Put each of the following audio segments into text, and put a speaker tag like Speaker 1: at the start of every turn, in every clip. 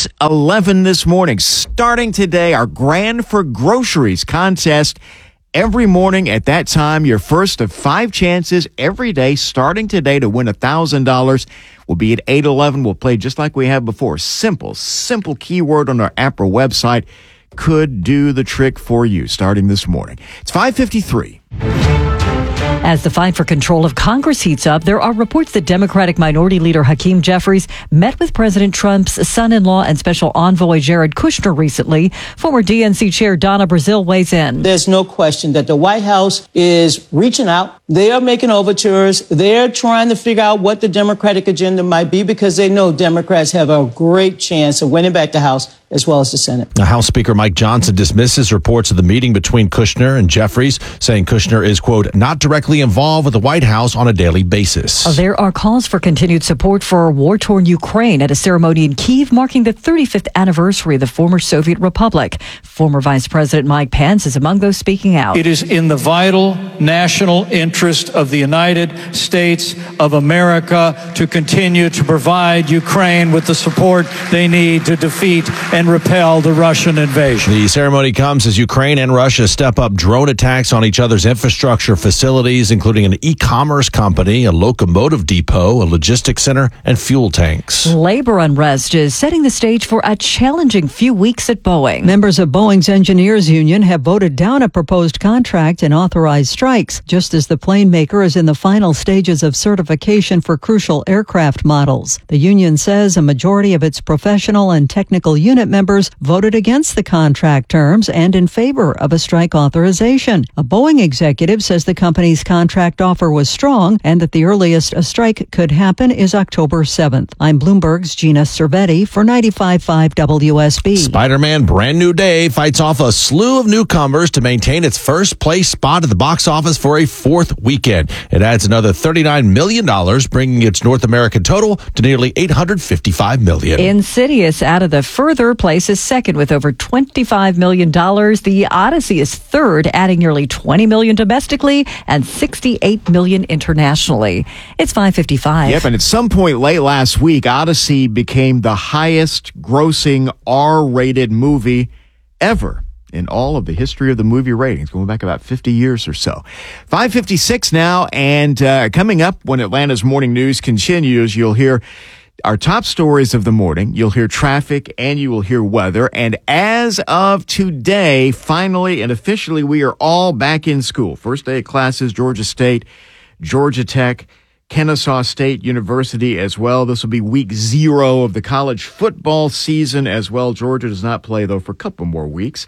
Speaker 1: 6:11 this morning. Starting today, our Grand for Groceries contest. Every morning at that time, your first of 5 chances every day starting today to win $1,000 will be at 8:11. We'll play just like we have before. Simple keyword on our app or website could do the trick for you starting this morning. It's 5:53.
Speaker 2: As the fight for control of Congress heats up, there are reports that Democratic Minority Leader Hakeem Jeffries met with President Trump's son-in-law and special envoy Jared Kushner recently. Former DNC Chair Donna Brazile weighs in.
Speaker 3: There's no question that the White House is reaching out. They are making overtures. They're trying to figure out what the Democratic agenda might be because they know Democrats have a great chance of winning back the House as well as the Senate.
Speaker 4: Now, House Speaker Mike Johnson dismisses reports of the meeting between Kushner and Jeffries, saying Kushner is, quote, not directly involved with the White House on a daily basis.
Speaker 2: There are calls for continued support for war-torn Ukraine at a ceremony in Kyiv marking the 35th anniversary of the former Soviet Republic. Former Vice President Mike Pence is among those speaking out.
Speaker 5: It is in the vital national interest of the United States of America to continue to provide Ukraine with the support they need to defeat and repel the Russian invasion.
Speaker 4: The ceremony comes as Ukraine and Russia step up drone attacks on each other's infrastructure facilities, including an e-commerce company, a locomotive depot, a logistics center, and fuel tanks.
Speaker 2: Labor unrest is setting the stage for a challenging few weeks at Boeing.
Speaker 6: Members of Boeing's engineers union have voted down a proposed contract and authorized strikes, just as the plane maker is in the final stages of certification for crucial aircraft models. The union says a majority of its professional and technical unit members voted against the contract terms and in favor of a strike authorization. A Boeing executive says the company's contract offer was strong and that the earliest a strike could happen is October 7th. I'm Bloomberg's Gina Cervetti for 95.5 WSB.
Speaker 4: Spider-Man Brand New Day fights off a slew of newcomers to maintain its first place spot at the box office for a 4th weekend. It adds another $39 million, bringing its North American total to nearly $855 million.
Speaker 2: Insidious out of the further places second with over $25 million. The Odyssey is third, adding nearly $20 million domestically and $68 million internationally. It's 5:55.
Speaker 1: Yep, and at some point late last week, Odyssey became the highest grossing R-rated movie ever in all of the history of the movie ratings, going back about 50 years or so. 5:56 now, and coming up when Atlanta's Morning News continues, you'll hear our top stories of the morning. You'll hear traffic and you will hear weather. And as of today, finally and officially, we are all back in school. First day of classes, Georgia State, Georgia Tech, Kennesaw State University as well. This will be week 0 of the college football season as well. Georgia does not play, though, for a couple more weeks,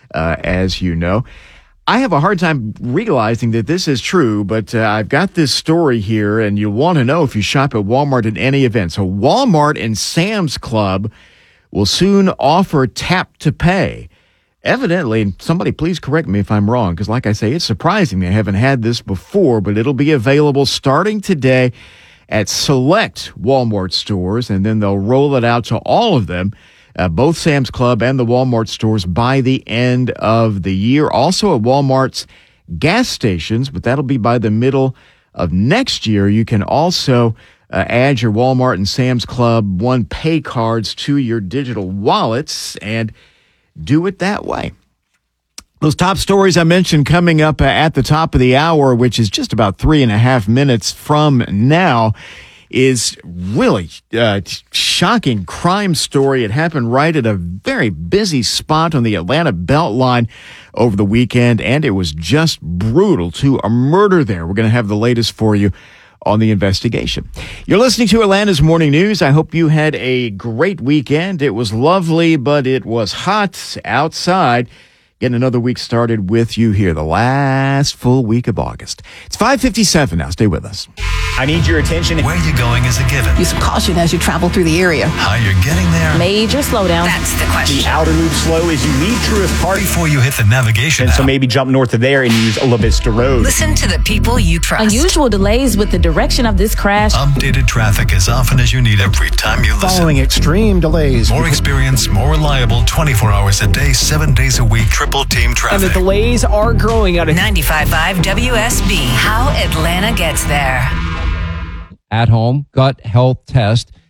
Speaker 1: as you know. I have a hard time realizing that this is true, but I've got this story here, and you'll want to know if you shop at Walmart at any event. So Walmart and Sam's Club will soon offer tap to pay. Evidently, and somebody please correct me if I'm wrong, because like I say, it's surprising me. I haven't had this before, but it'll be available starting today at select Walmart stores, and then they'll roll it out to all of them. Both Sam's Club and the Walmart stores by the end of the year. Also at Walmart's gas stations, but that'll be by the middle of next year. You can also add your Walmart and Sam's Club One Pay cards to your digital wallets and do it that way. Those top stories I mentioned coming up at the top of the hour, which is just about 3.5 minutes from now, is really shocking crime story. It happened right at a very busy spot on the Atlanta Beltline over the weekend, and it was just brutal to a murder there. We're going to have the latest for you on the investigation. You're listening to Atlanta's Morning News. I hope you had a great weekend. It was lovely, but it was hot outside. Getting another week started with you here, the last full week of August. It's 5:57 now. Stay with us.
Speaker 7: I need your attention.
Speaker 8: Where you're going is a given.
Speaker 9: Use some caution as you travel through the area.
Speaker 8: How you're getting there.
Speaker 9: Major slowdown.
Speaker 8: That's the question.
Speaker 7: The outer loop slow as you leave Truist Park.
Speaker 8: Before you hit the navigation
Speaker 7: And so maybe jump north of there and use La Vista Road.
Speaker 8: Listen to the people you trust.
Speaker 9: Unusual delays with the direction of this crash.
Speaker 8: Updated traffic as often as you need every time you listen.
Speaker 10: Following extreme delays.
Speaker 8: More experience, more reliable, 24 hours a day, 7 days a week, triple team traffic.
Speaker 7: And the delays are growing out of
Speaker 11: 95.5 WSB. How Atlanta gets there.
Speaker 12: At-home gut health test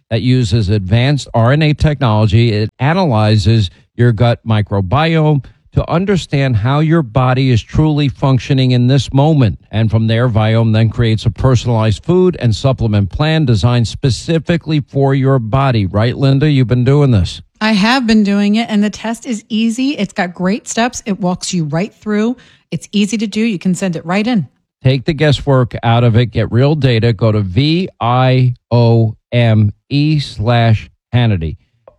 Speaker 12: that uses advanced RNA technology. It analyzes your gut microbiome to understand how your body is truly functioning in this moment. And from there, Viome then creates a personalized food and supplement plan designed specifically for your body. Right, Linda? You've been doing this.
Speaker 13: I have been doing it, and the test is easy. It's got great steps. It walks you right through. It's easy to do. You can send it right in.
Speaker 12: Take the guesswork out of it. Get real data. Go to VIOME/Hannity.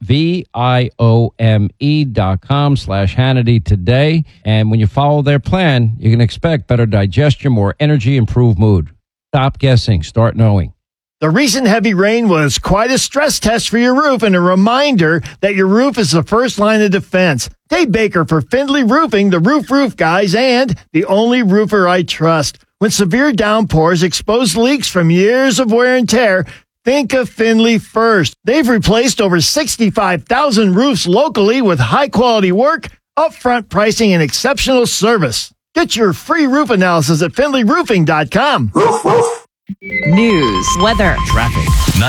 Speaker 12: VIOME.com/Hannity today. And when you follow their plan, you can expect better digestion, more energy, improved mood. Stop guessing. Start knowing.
Speaker 14: The recent heavy rain was quite a stress test for your roof and a reminder that your roof is the first line of defense. Dave Baker for Findlay Roofing, the roof guys, and the only roofer I trust. When severe downpours expose leaks from years of wear and tear, think of Findlay first. They've replaced over 65,000 roofs locally with high-quality work, upfront pricing, and exceptional service. Get your free roof analysis at FindlayRoofing.com.
Speaker 2: News, weather,
Speaker 8: traffic.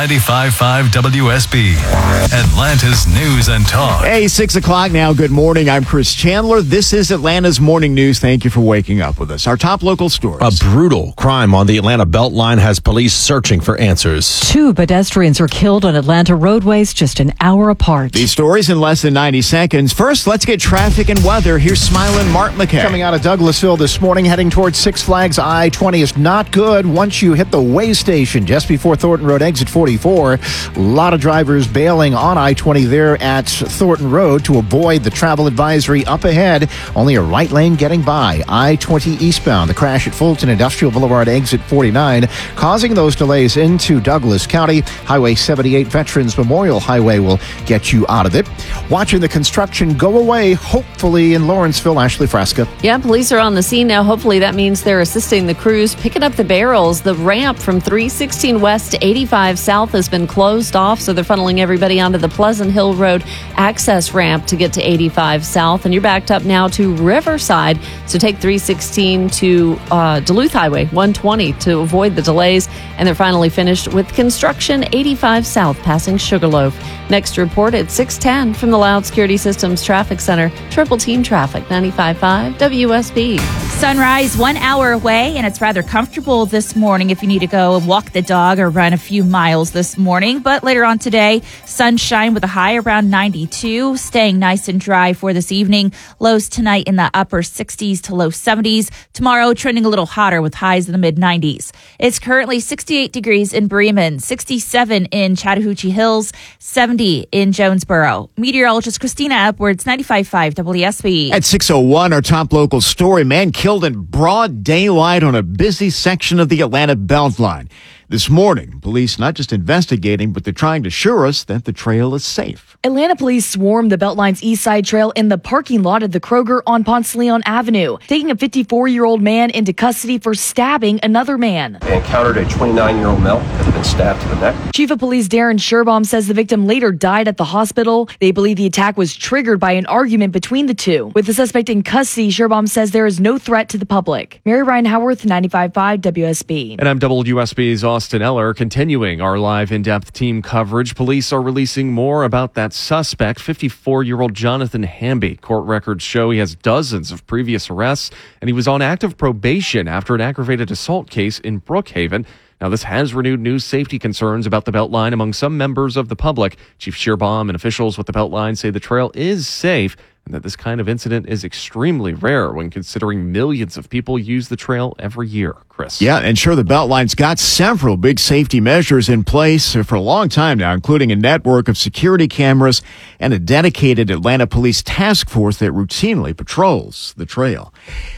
Speaker 8: 95.5 WSB, Atlanta's news and talk.
Speaker 1: Hey, 6 o'clock now. Good morning. I'm Chris Chandler. This is Atlanta's morning news. Thank you for waking up with us. Our top local stories.
Speaker 4: A brutal crime on the Atlanta Beltline has police searching for answers.
Speaker 2: 2 pedestrians were killed on Atlanta roadways just an hour apart.
Speaker 1: These stories in less than 90 seconds. First, let's get traffic and weather. Here's Smiling Mark McKay.
Speaker 10: Coming out of Douglasville this morning, heading towards Six Flags I-20 is not good once you hit the way station just before Thornton Road exit 44. A lot of drivers bailing on I-20 there at Thornton Road to avoid the travel advisory up ahead. Only a right lane getting by. I-20 eastbound. The crash at Fulton Industrial Boulevard exit 49 causing those delays into Douglas County. Highway 78 Veterans Memorial Highway will get you out of it. Watching the construction go away, hopefully in Lawrenceville. Ashley Fresca.
Speaker 15: Yeah, police are on the scene now. Hopefully that means they're assisting the crews picking up the barrels. The ramp from 316 West to 85 South has been closed off, so they're funneling everybody onto the Pleasant Hill Road access ramp to get to 85 South. And you're backed up now to Riverside, so take 316 to Duluth Highway 120 to avoid the delays. And they're finally finished with construction 85 South passing Sugarloaf. Next report at 6:10 from the Loud Security Systems Traffic Center. Triple Team Traffic, 95.5 WSB.
Speaker 16: Sunrise 1 hour away, and it's rather comfortable this morning if you need to go and walk the dog or run a few miles this morning. But later on today, sunshine with a high around 92, staying nice and dry for this evening. Lows tonight in the upper 60s to low 70s. Tomorrow trending a little hotter with highs in the mid 90s. It's currently 68 degrees in Bremen, 67 in Chattahoochee Hills, 70 in Jonesboro. Meteorologist Christina Edwards, 95.5 WSB.
Speaker 1: At 6:01, our top local story: man killed in broad daylight on a busy section of the Atlanta Beltline. This morning, police not just investigating, but they're trying to assure us that the trail is safe.
Speaker 17: Atlanta police swarmed the Beltline's East Side Trail in the parking lot of the Kroger on Ponce de Leon Avenue, taking a 54-year-old man into custody for stabbing another man.
Speaker 18: They encountered a 29-year-old male that had been stabbed to the neck.
Speaker 17: Chief of Police Darren Sherbaum says the victim later died at the hospital. They believe the attack was triggered by an argument between the two. With the suspect in custody, Sherbaum says there is no threat to the public. Mary Ryan Howarth, 95.5 WSB.
Speaker 19: And I'm WSB's Austin Eller, continuing our live in-depth team coverage. Police are releasing more about that suspect, 54-year-old Jonathan Hamby. Court records show he has dozens of previous arrests, and he was on active probation after an aggravated assault case in Brookhaven. Now, this has renewed new safety concerns about the Beltline among some members of the public. Chief Sherbaum and officials with the Beltline say the trail is safe and that this kind of incident is extremely rare when considering millions of people use the trail every year. Chris.
Speaker 1: Yeah, and sure, the Beltline's got several big safety measures in place for a long time now, including a network of security cameras and a dedicated Atlanta police task force that routinely patrols the trail.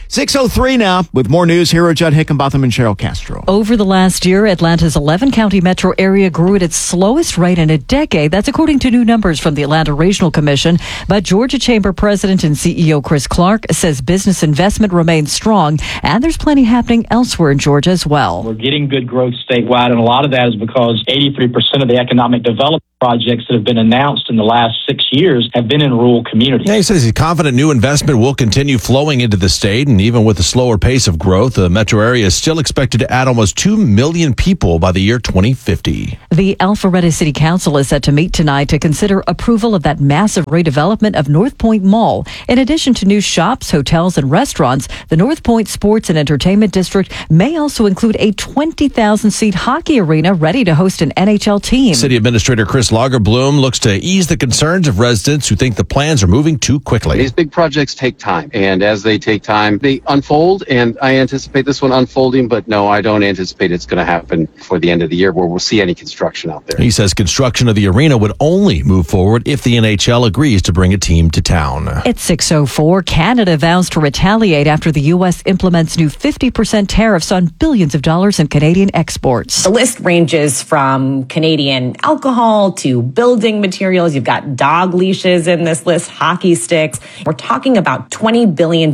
Speaker 1: 6:03 now, with more news. Here are Judd Hickenbotham and Cheryl Castro.
Speaker 2: Over the last year, Atlanta's 11-county metro area grew at its slowest rate in a decade. That's according to new numbers from the Atlanta Regional Commission. But Georgia Chamber President and CEO Chris Clark says business investment remains strong, and there's plenty happening elsewhere in Georgia as well.
Speaker 20: We're getting good growth statewide, and a lot of that is because 83% of the economic development projects that have been announced in the last 6 years have been in rural communities.
Speaker 4: Yeah, he says he's confident new investment will continue flowing into the state, and even with a slower pace of growth, the metro area is still expected to add almost 2 million people by the year 2050.
Speaker 2: The Alpharetta City Council is set to meet tonight to consider approval of that massive redevelopment of North Point Mall. In addition to new shops, hotels, and restaurants, the North Point Sports and Entertainment District may also include a 20,000-seat hockey arena ready to host an NHL team.
Speaker 4: City Administrator Chris Lagerbloom looks to ease the concerns of residents who think the plans are moving too quickly.
Speaker 21: These big projects take time, and as they take time, they unfold, and I anticipate this one unfolding, but no, I don't anticipate it's going to happen before the end of the year where we'll see any construction out there.
Speaker 4: He says construction of the arena would only move forward if the NHL agrees to bring a team to town.
Speaker 2: It's 6:04. Canada vows to retaliate after the U.S. implements new 50% tariffs on billions of dollars in Canadian exports.
Speaker 22: The list ranges from Canadian alcohol to building materials. You've got dog leashes in this list, hockey sticks. We're talking about $20 billion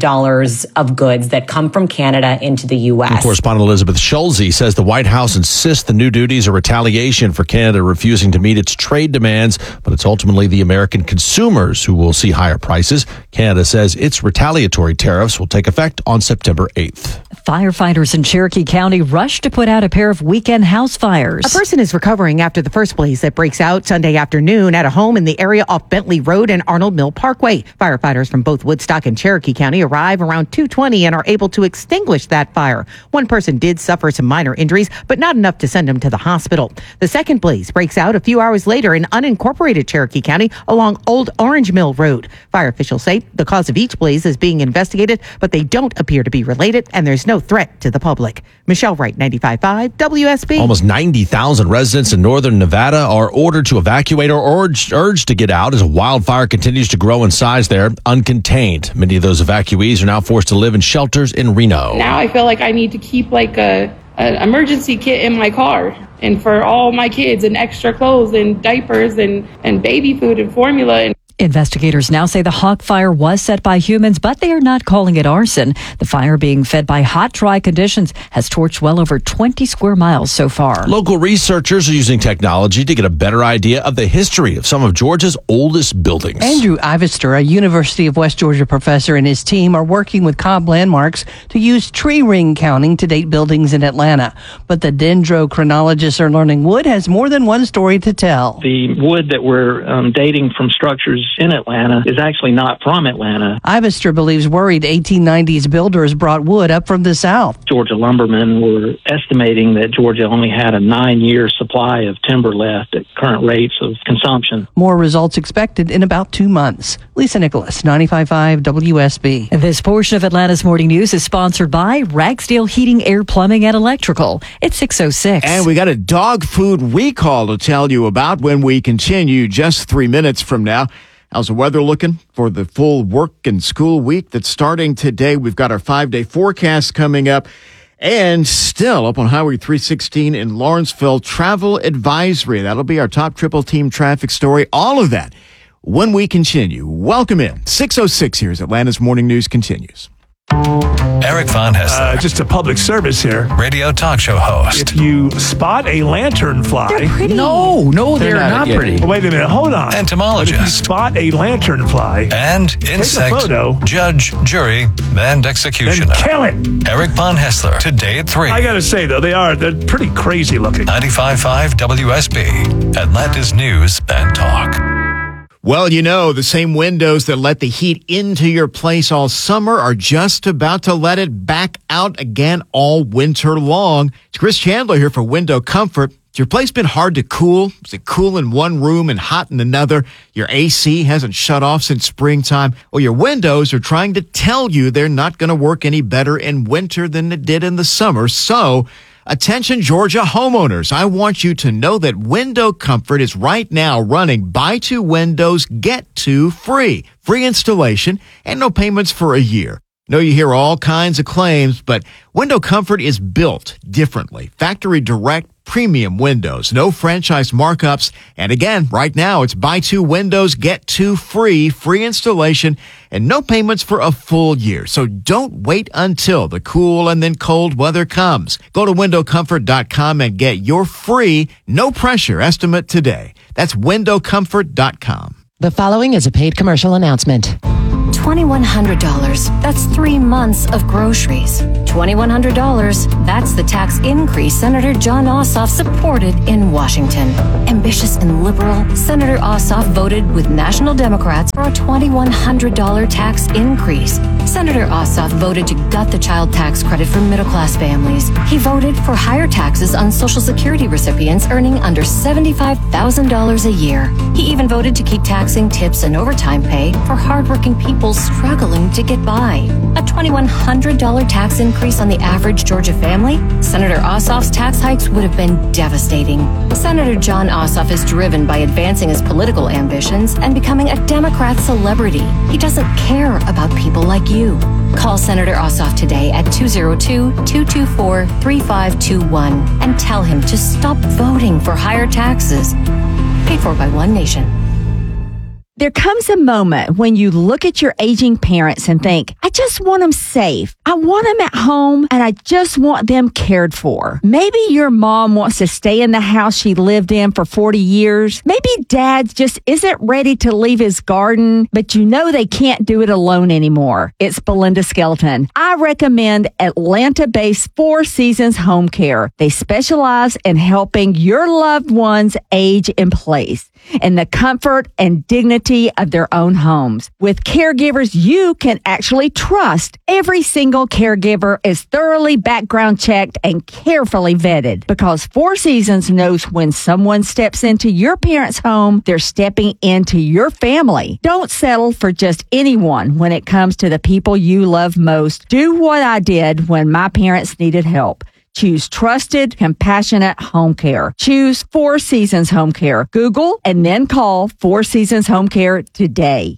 Speaker 22: of goods that come from Canada into the U.S.
Speaker 4: Correspondent Elizabeth Schulze says the White House insists the new duties are retaliation for Canada refusing to meet its trade demands, but it's ultimately the American consumers who will see higher prices. Canada says its retaliatory tariffs will take effect on September 8th.
Speaker 2: Firefighters in Cherokee County rushed to put out a pair of weekend house fires.
Speaker 23: A person is recovering after the first blaze that breaks out Sunday afternoon at a home in the area off Bentley Road and Arnold Mill Parkway. Firefighters from both Woodstock and Cherokee County arrive around 2:20 and are able to extinguish that fire. One person did suffer some minor injuries, but not enough to send him to the hospital. The second blaze breaks out a few hours later in unincorporated Cherokee County along Old Orange Mill Road. Fire officials say the cause of each blaze is being investigated, but they don't appear to be related, and there's no threat to the public. Michelle Wright, 95.5 WSB.
Speaker 4: Almost 90,000 residents in northern Nevada are ordered to evacuate or urged to get out as a wildfire continues to grow in size there, uncontained. Many of those evacuees are now forced to live in shelters in Reno.
Speaker 24: Now I feel like I need to keep like an emergency kit in my car, and for all my kids, and extra clothes and diapers and baby food and formula.
Speaker 2: Investigators now say the Hawk fire was set by humans, but they are not calling it arson. The fire, being fed by hot, dry conditions, has torched well over 20 square miles so far.
Speaker 4: Local researchers are using technology to get a better idea of the history of some of Georgia's oldest buildings.
Speaker 25: Andrew Ivester, a University of West Georgia professor, and his team are working with Cobb Landmarks to use tree ring counting to date buildings in Atlanta. But the dendrochronologists are learning wood has more than one story to tell.
Speaker 26: The wood that we're dating from structures in Atlanta is actually not from Atlanta.
Speaker 25: Ivester believes worried 1890s builders brought wood up from the South.
Speaker 26: Georgia lumbermen were estimating that Georgia only had a 9-year supply of timber left at current rates of consumption.
Speaker 25: More results expected in about 2 months. Lisa Nicholas, 95.5 WSB.
Speaker 2: This portion of Atlanta's Morning News is sponsored by Ragsdale Heating, Air, Plumbing, and Electrical. It's 6:06.
Speaker 1: And we got a dog food recall to tell you about when we continue just 3 minutes from now. How's the weather looking for the full work and school week that's starting today? We've got our 5-day forecast coming up. And still up on Highway 316 in Lawrenceville, travel advisory. That'll be our top triple team traffic story. All of that when we continue. Welcome in. 6:06 here as Atlanta's Morning News continues.
Speaker 8: Eric Von Hessler.
Speaker 14: Just a public service here.
Speaker 8: Radio talk show host.
Speaker 14: If you spot a lanternfly.
Speaker 22: They're pretty.
Speaker 14: No, they're not pretty. Well, wait a minute, hold on.
Speaker 8: Entomologist.
Speaker 14: If you spot a lanternfly.
Speaker 8: And insect.
Speaker 14: Take a photo. Judge,
Speaker 8: jury, and executioner.
Speaker 14: Then kill it.
Speaker 8: Eric Von Hessler. Today at 3.
Speaker 14: I gotta say, though, they're pretty crazy looking.
Speaker 8: 95.5 WSB. Atlanta's News and Talk.
Speaker 1: Well, you know, the same windows that let the heat into your place all summer are just about to let it back out again all winter long. It's Chris Chandler here for Window Comfort. Has your place been hard to cool? Is it cool in one room and hot in another? Your AC hasn't shut off since springtime? Or your windows are trying to tell you they're not going to work any better in winter than it did in the summer. So, attention Georgia homeowners, I want you to know that Window Comfort is right now running buy 2 windows, get 2 free. Free installation and no payments for a year. I know you hear all kinds of claims, but Window Comfort is built differently. Factory direct, premium windows, no franchise markups. And again, right now it's buy 2 windows, get 2 free installation, and no payments for a full year. So don't wait until the cool and then cold weather comes. Go to windowcomfort.com and get your free, no pressure estimate today. That's windowcomfort.com.
Speaker 3: The following is a paid commercial announcement.
Speaker 5: $2,100. That's 3 months of groceries. $2,100. That's the tax increase Senator Jon Ossoff supported in Washington. Ambitious and liberal, Senator Ossoff voted with national Democrats for a $2,100 tax increase. Senator Ossoff voted to gut the child tax credit for middle-class families. He voted for higher taxes on Social Security recipients earning under $75,000 a year. He even voted to keep taxing tips and overtime pay for hardworking people struggling to get by. A $2,100 tax increase on the average Georgia family? Senator Ossoff's tax hikes would have been devastating. Senator Jon Ossoff is driven by advancing his political ambitions and becoming a Democrat celebrity. He doesn't care about people like you. Call Senator Ossoff today at 202-224-3521 and tell him to stop voting for higher taxes. Paid for by One Nation.
Speaker 6: There comes a moment when you look at your aging parents and think, I just want them safe. I want them at home and I just want them cared for. Maybe your mom wants to stay in the house she lived in for 40 years. Maybe dad just isn't ready to leave his garden, but you know they can't do it alone anymore. It's Belinda Skelton. I recommend Atlanta-based Four Seasons Home Care. They specialize in helping your loved ones age in place in the comfort and dignity of their own homes. With caregivers you can actually trust, every single caregiver is thoroughly background checked and carefully vetted because Four Seasons knows when someone steps into your parents' home, they're stepping into your family. Don't settle for just anyone when it comes to the people you love most. Do what I did when my parents needed help. Choose trusted, compassionate home care. Choose Four Seasons Home Care. Google and then call Four Seasons Home Care today.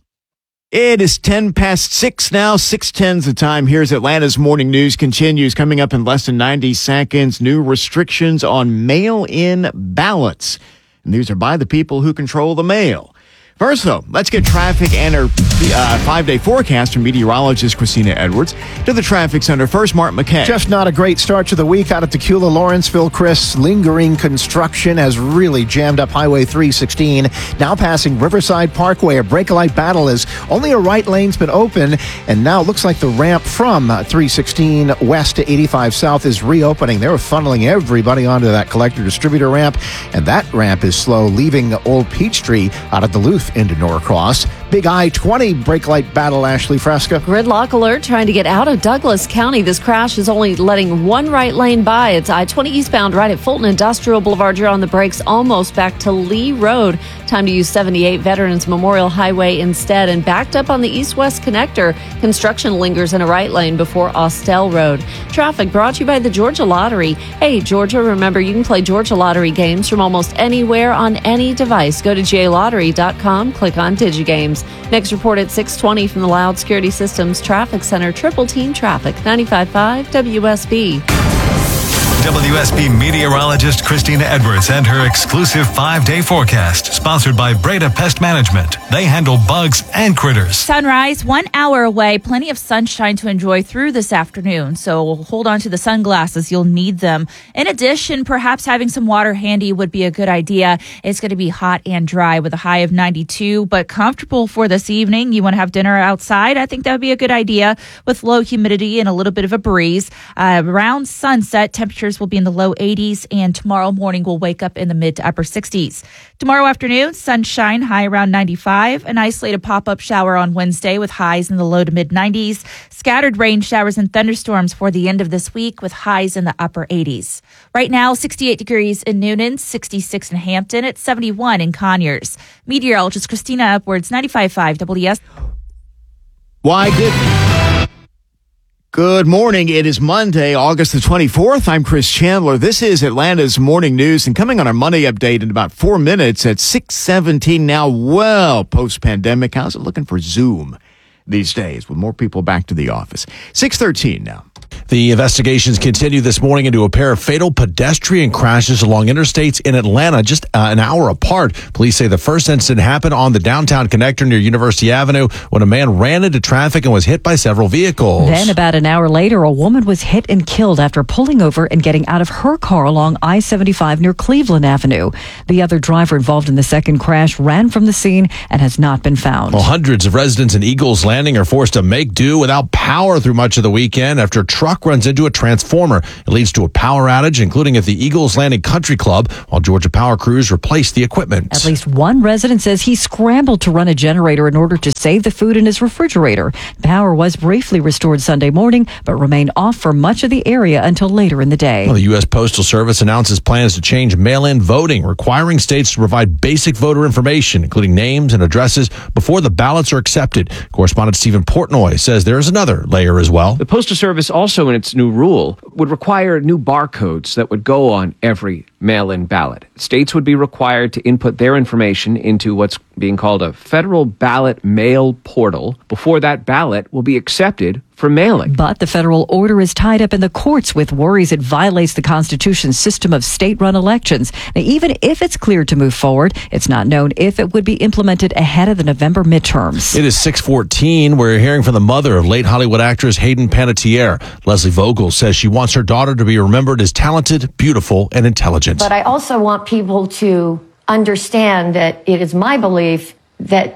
Speaker 1: It is 10 past 6 now. 6:10's the time. Here's Atlanta's Morning News continues. Coming up in less than 90 seconds, new restrictions on mail-in ballots. And these are by the people who control the mail. First, though, let's get traffic and our 5-day forecast from meteorologist Christina Edwards to the traffic center. First, Mark McKay.
Speaker 10: Just not a great start to the week out at Tequila, Lawrenceville, Chris. Lingering construction has really jammed up Highway 316. Now passing Riverside Parkway. A brake light battle is only a right lane's been open, and now it looks like the ramp from 316 west to 85 south is reopening. They're funneling everybody onto that collector distributor ramp, and that ramp is slow, leaving Old Peachtree out of Duluth into Norcross. Big I-20 brake light battle, Ashley Fresca.
Speaker 15: Gridlock alert trying to get out of Douglas County. This crash is only letting one right lane by. It's I-20 eastbound right at Fulton Industrial Boulevard. You're on the brakes almost back to Lee Road. Time to use 78 Veterans Memorial Highway instead. And backed up on the east-west connector. Construction lingers in a right lane before Austell Road. Traffic brought to you by the Georgia Lottery. Hey, Georgia, remember you can play Georgia Lottery games from almost anywhere on any device. Go to jlottery.com, click on DigiGames. Next report at 6:20 from the Loud Security Systems Traffic Center. Triple Team Traffic, 95.5 WSB.
Speaker 8: WSB meteorologist Christina Edwards and her exclusive 5-day forecast, sponsored by Breda Pest Management. They handle bugs and critters.
Speaker 16: Sunrise 1 hour away. Plenty of sunshine to enjoy through this afternoon, so hold on to the sunglasses. You'll need them. In addition, perhaps having some water handy would be a good idea. It's going to be hot and dry with a high of 92, but comfortable for this evening. You want to have dinner outside? I think that would be a good idea with low humidity and a little bit of a breeze. Around sunset, temperatures will be in the low 80s, and tomorrow morning we'll wake up in the mid to upper 60s. Tomorrow afternoon, sunshine, high around 95. An isolated pop-up shower on Wednesday with highs in the low to mid 90s. Scattered rain showers and thunderstorms for the end of this week with highs in the upper 80s. Right now, 68 degrees in Noonan, 66 in Hampton, at 71 in Conyers. Meteorologist Christina Edwards, 95.5 WS.
Speaker 1: Why didn't? Good morning. It is Monday, August the 24th. I'm Chris Chandler. This is Atlanta's Morning News, and coming on our Money Update in about 4 minutes at 6:17 now. Well, post-pandemic, how's it looking for Zoom these days with more people back to the office? 6:13 now.
Speaker 4: The investigations continue this morning into a pair of fatal pedestrian crashes along interstates in Atlanta, just an hour apart. Police say the first incident happened on the downtown connector near University Avenue when a man ran into traffic and was hit by several vehicles.
Speaker 2: Then about an hour later, a woman was hit and killed after pulling over and getting out of her car along I-75 near Cleveland Avenue. The other driver involved in the second crash ran from the scene and has not been found.
Speaker 4: Well, hundreds of residents in Eagles Landing are forced to make do without power through much of the weekend after a truck runs into a transformer. It leads to a power outage, including at the Eagles Landing Country Club, while Georgia Power crews replace the equipment.
Speaker 2: At least one resident says he scrambled to run a generator in order to save the food in his refrigerator. Power was briefly restored Sunday morning, but remained off for much of the area until later in the day.
Speaker 4: Well, the U.S. Postal Service announces plans to change mail-in voting, requiring states to provide basic voter information, including names and addresses, before the ballots are accepted. Correspondent Stephen Portnoy says there is another layer as well.
Speaker 7: The Postal Service also, in its new rule, would require new barcodes that would go on every mail-in ballot. States would be required to input their information into what's being called a federal ballot mail portal before that ballot will be accepted for mailing.
Speaker 2: But the federal order is tied up in the courts with worries it violates the Constitution's system of state-run elections. Now, even if it's cleared to move forward, it's not known if it would be implemented ahead of the November midterms.
Speaker 4: It is 6:14. We're hearing from the mother of late Hollywood actress Hayden Panettiere. Leslie Vogel says she wants her daughter to be remembered as talented, beautiful, and intelligent.
Speaker 9: But I also want people to understand that it is my belief that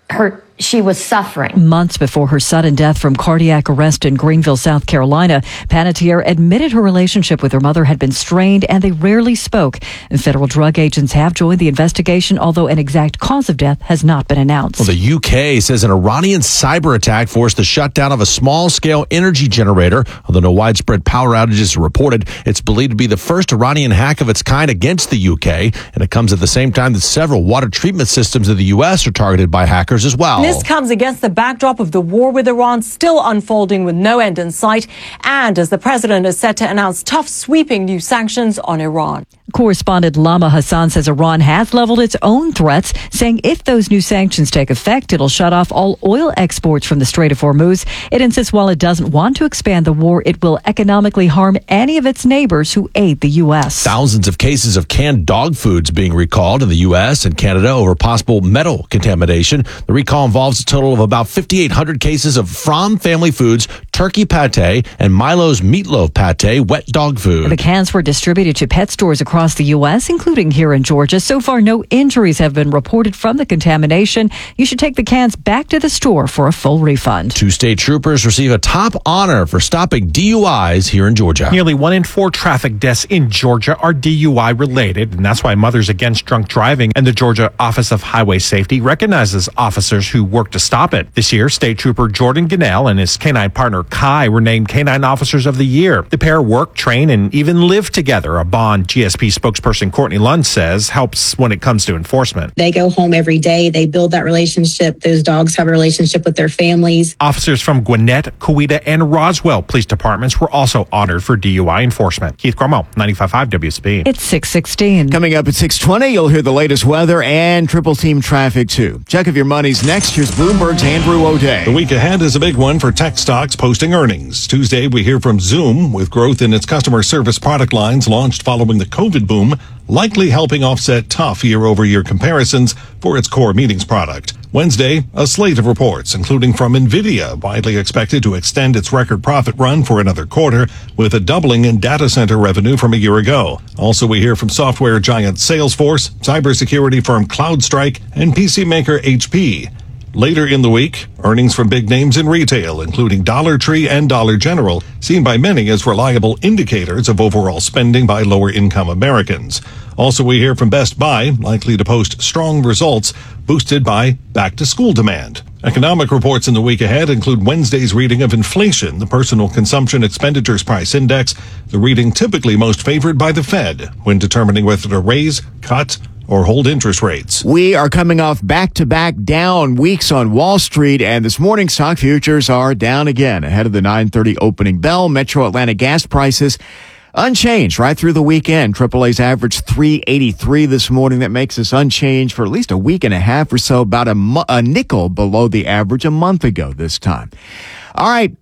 Speaker 9: she was suffering.
Speaker 2: Months before her sudden death from cardiac arrest in Greenville, South Carolina, Panettiere admitted her relationship with her mother had been strained and they rarely spoke. And federal drug agents have joined the investigation, although an exact cause of death has not been announced.
Speaker 4: Well, the UK says an Iranian cyber attack forced the shutdown of a small-scale energy generator. Although no widespread power outages are reported, it's believed to be the first Iranian hack of its kind against the UK. And it comes at the same time that several water treatment systems in the U.S. are targeted by hackers as well.
Speaker 11: This comes against the backdrop of the war with Iran still unfolding with no end in sight, and as the president is set to announce tough, sweeping new sanctions on Iran.
Speaker 2: Correspondent Lama Hassan says Iran has leveled its own threats, saying if those new sanctions take effect, it'll shut off all oil exports from the Strait of Hormuz. It insists while it doesn't want to expand the war, it will economically harm any of its neighbors who aid the U.S.
Speaker 4: Thousands of cases of canned dog foods being recalled in the U.S. and Canada over possible metal contamination. The recall involves a total of about 5,800 cases of Fromm Family Foods turkey pate and Milo's meatloaf pate wet dog food.
Speaker 2: The cans were distributed to pet stores across the U.S., including here in Georgia. So far, no injuries have been reported from the contamination. You should take the cans back to the store for a full refund.
Speaker 4: 2 state troopers receive a top honor for stopping DUIs here in Georgia.
Speaker 12: Nearly 1 in 4 traffic deaths in Georgia are DUI related, and that's why Mothers Against Drunk Driving and the Georgia Office of Highway Safety recognizes officers who work to stop it. This year, State Trooper Jordan Gannell and his canine partner Kai were named Canine Officers of the Year. The pair work, train, and even live together, a bond GSP spokesperson Courtney Lund says helps when it comes to enforcement.
Speaker 13: They go home every day. They build that relationship. Those dogs have a relationship with their families.
Speaker 12: Officers from Gwinnett, Coweta, and Roswell police departments were also honored for DUI enforcement. Keith Cormel, 95.5 WSB.
Speaker 2: It's 6:16.
Speaker 1: Coming up at 6:20, you'll hear the latest weather and triple team traffic too. Check if your money's next. Here's Bloomberg's Andrew O'Day.
Speaker 18: The week ahead is a big one for tech stocks posting earnings. Tuesday, we hear from Zoom with growth in its customer service product lines launched following the COVID boom, likely helping offset tough year-over-year comparisons for its core meetings product. Wednesday, a slate of reports, including from NVIDIA, widely expected to extend its record profit run for another quarter, with a doubling in data center revenue from a year ago. Also, we hear from software giant Salesforce, cybersecurity firm CloudStrike, and PC maker HP. Later in the week, earnings from big names in retail, including Dollar Tree and Dollar General, seen by many as reliable indicators of overall spending by lower-income Americans. Also, we hear from Best Buy, likely to post strong results, boosted by back-to-school demand. Economic reports in the week ahead include Wednesday's reading of inflation, the Personal Consumption Expenditures Price Index, the reading typically most favored by the Fed when determining whether to raise, cut, or hold interest rates.
Speaker 1: We are coming off back-to-back down weeks on Wall Street, and this morning stock futures are down again ahead of the 9:30 opening bell. Metro Atlanta gas prices unchanged right through the weekend. AAA's average $3.83 this morning. That makes us unchanged for at least a week and a half or so, about a nickel below the average a month ago this time. All right.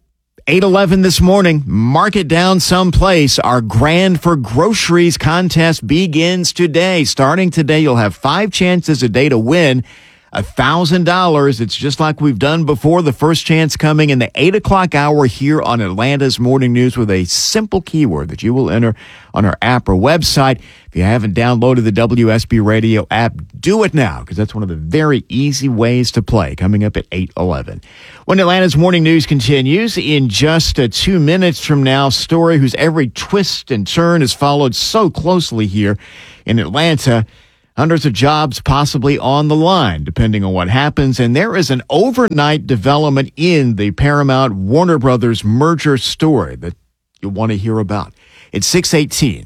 Speaker 1: 8:11 this morning. Mark it down someplace. Our Grand for Groceries contest begins today. Starting today, you'll have 5 chances a day to win $1,000. It's just like we've done before. The first chance coming in the 8 o'clock hour here on Atlanta's Morning News with a simple keyword that you will enter on our app or website. If you haven't downloaded the WSB Radio app, do it now, because that's one of the very easy ways to play, coming up at 8:11. When Atlanta's Morning News continues, in just 2 minutes from now, story whose every twist and turn is followed so closely here in Atlanta. Hundreds of jobs possibly on the line, depending on what happens. And there is an overnight development in the Paramount Warner Brothers merger story that you'll want to hear about. It's 6:18.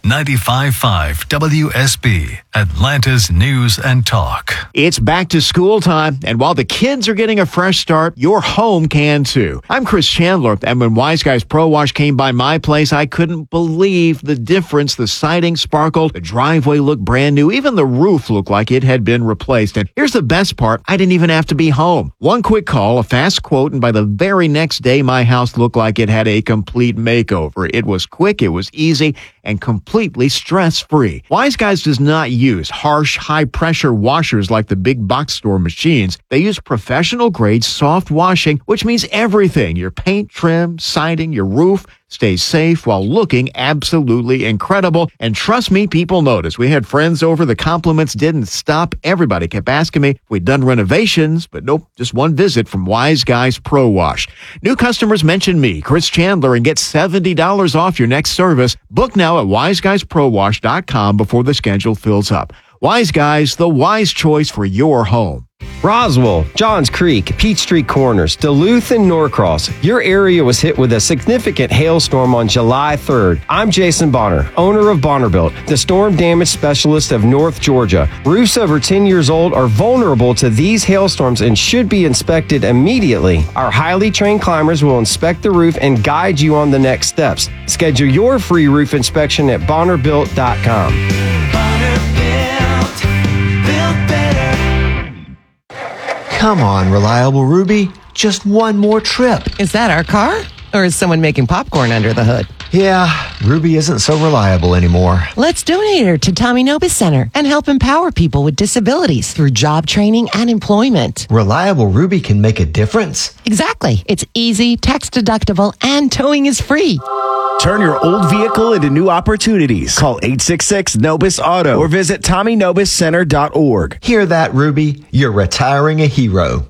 Speaker 8: 95.5 WSB, Atlanta's News and Talk.
Speaker 1: It's back to school time, and while the kids are getting a fresh start, your home can too. I'm Chris Chandler, and when Wise Guys Pro Wash came by my place, I couldn't believe the difference. The siding sparkled, the driveway looked brand new, even the roof looked like it had been replaced. And here's the best part, I didn't even have to be home. One quick call, a fast quote, and by the very next day, my house looked like it had a complete makeover. It was quick, it was easy, and completely stress-free. Wise Guys does not use harsh, high-pressure washers like the big box store machines. They use professional-grade soft washing, which means everything. Your paint, trim, siding, your roof stays safe while looking absolutely incredible. And trust me, people notice. We had friends over. The compliments didn't stop. Everybody kept asking me if we'd done renovations, but nope, just one visit from Wise Guys Pro Wash. New customers mention me, Chris Chandler, and get $70 off your next service. Book now at wiseguysprowash.com before the schedule fills up. Wise Guys, the wise choice for your home.
Speaker 17: Roswell, Johns Creek, Peachtree Corners, Duluth, and Norcross. Your area was hit with a significant hailstorm on July 3rd. I'm Jason Bonner, owner of Bonnerbuilt, the storm damage specialist of North Georgia. Roofs over 10 years old are vulnerable to these hailstorms and should be inspected immediately. Our highly trained climbers will inspect the roof and guide you on the next steps. Schedule your free roof inspection at Bonnerbuilt.com.
Speaker 19: Come on, Reliable Ruby. Just one more trip.
Speaker 3: Is that our car? Or is someone making popcorn under the hood?
Speaker 19: Yeah, Ruby isn't so reliable anymore.
Speaker 3: Let's donate her to Tommy Nobis Center and help empower people with disabilities through job training and employment.
Speaker 19: Reliable Ruby can make a difference.
Speaker 3: Exactly. It's easy, tax deductible, and towing is free.
Speaker 20: Turn your old vehicle into new opportunities. Call 866-NOBIS-AUTO or visit TommyNobisCenter.org.
Speaker 19: Hear that, Ruby? You're retiring a hero.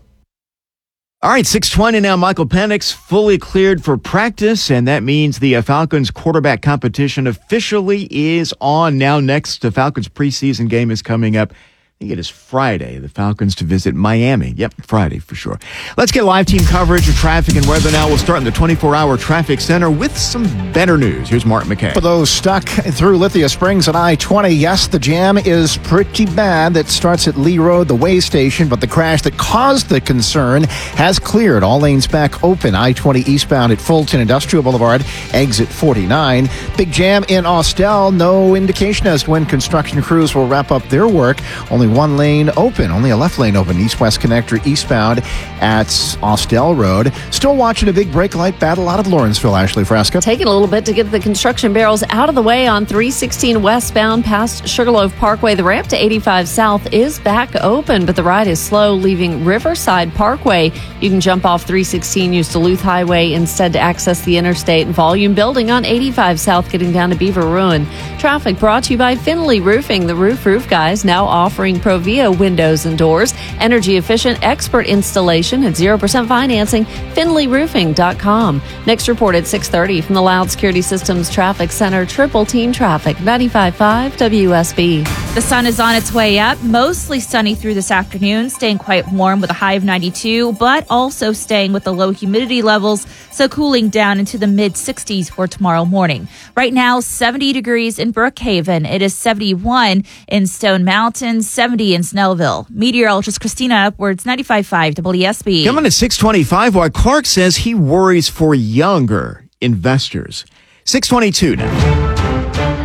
Speaker 1: All right, 6:20 now. Michael Penix fully cleared for practice, and that means the Falcons quarterback competition officially is on. Now next, the Falcons preseason game is coming up. I think it is Friday, the Falcons to visit Miami. Yep, Friday for sure. Let's get live team coverage of traffic and weather now. We'll start in the 24-hour traffic center with some better news. Here's Mark McKay.
Speaker 10: For those stuck through Lithia Springs on I-20, yes, the jam is pretty bad. That starts at Lee Road, the way station, but the crash that caused the concern has cleared. All lanes back open. I-20 eastbound at Fulton Industrial Boulevard, exit 49. Big jam in Austell. No indication as to when construction crews will wrap up their work. Only one lane open, only a left lane open, east-west connector eastbound at Austell Road. Still watching a big brake light battle out of Lawrenceville, Ashley Fresca.
Speaker 15: Taking a little bit to get the construction barrels out of the way on 316 westbound past Sugarloaf Parkway. The ramp to 85 South is back open, but the ride is slow, leaving Riverside Parkway. You can jump off 316, use Duluth Highway instead to access the interstate. Volume building on 85 South, getting down to Beaver Ruin. Traffic brought to you by Finley Roofing. The roof guys now offering Provia windows and doors. Energy efficient expert installation at 0% financing. FinleyRoofing.com. Next report at 6:30 from the Loud Security Systems Traffic Center. Triple team traffic. 95.5 WSB.
Speaker 16: The sun is on its way up. Mostly sunny through this afternoon. Staying quite warm with a high of 92, but also staying with the low humidity levels. So cooling down into the mid-60s for tomorrow morning. Right now, 70 degrees in Brookhaven. It is 71 in Stone Mountain, 70 in Snellville. Meteorologist Christina Upwards, 95.5 WSB.
Speaker 1: Coming at 6:25, while Clark says he worries for younger investors. 6:22 now.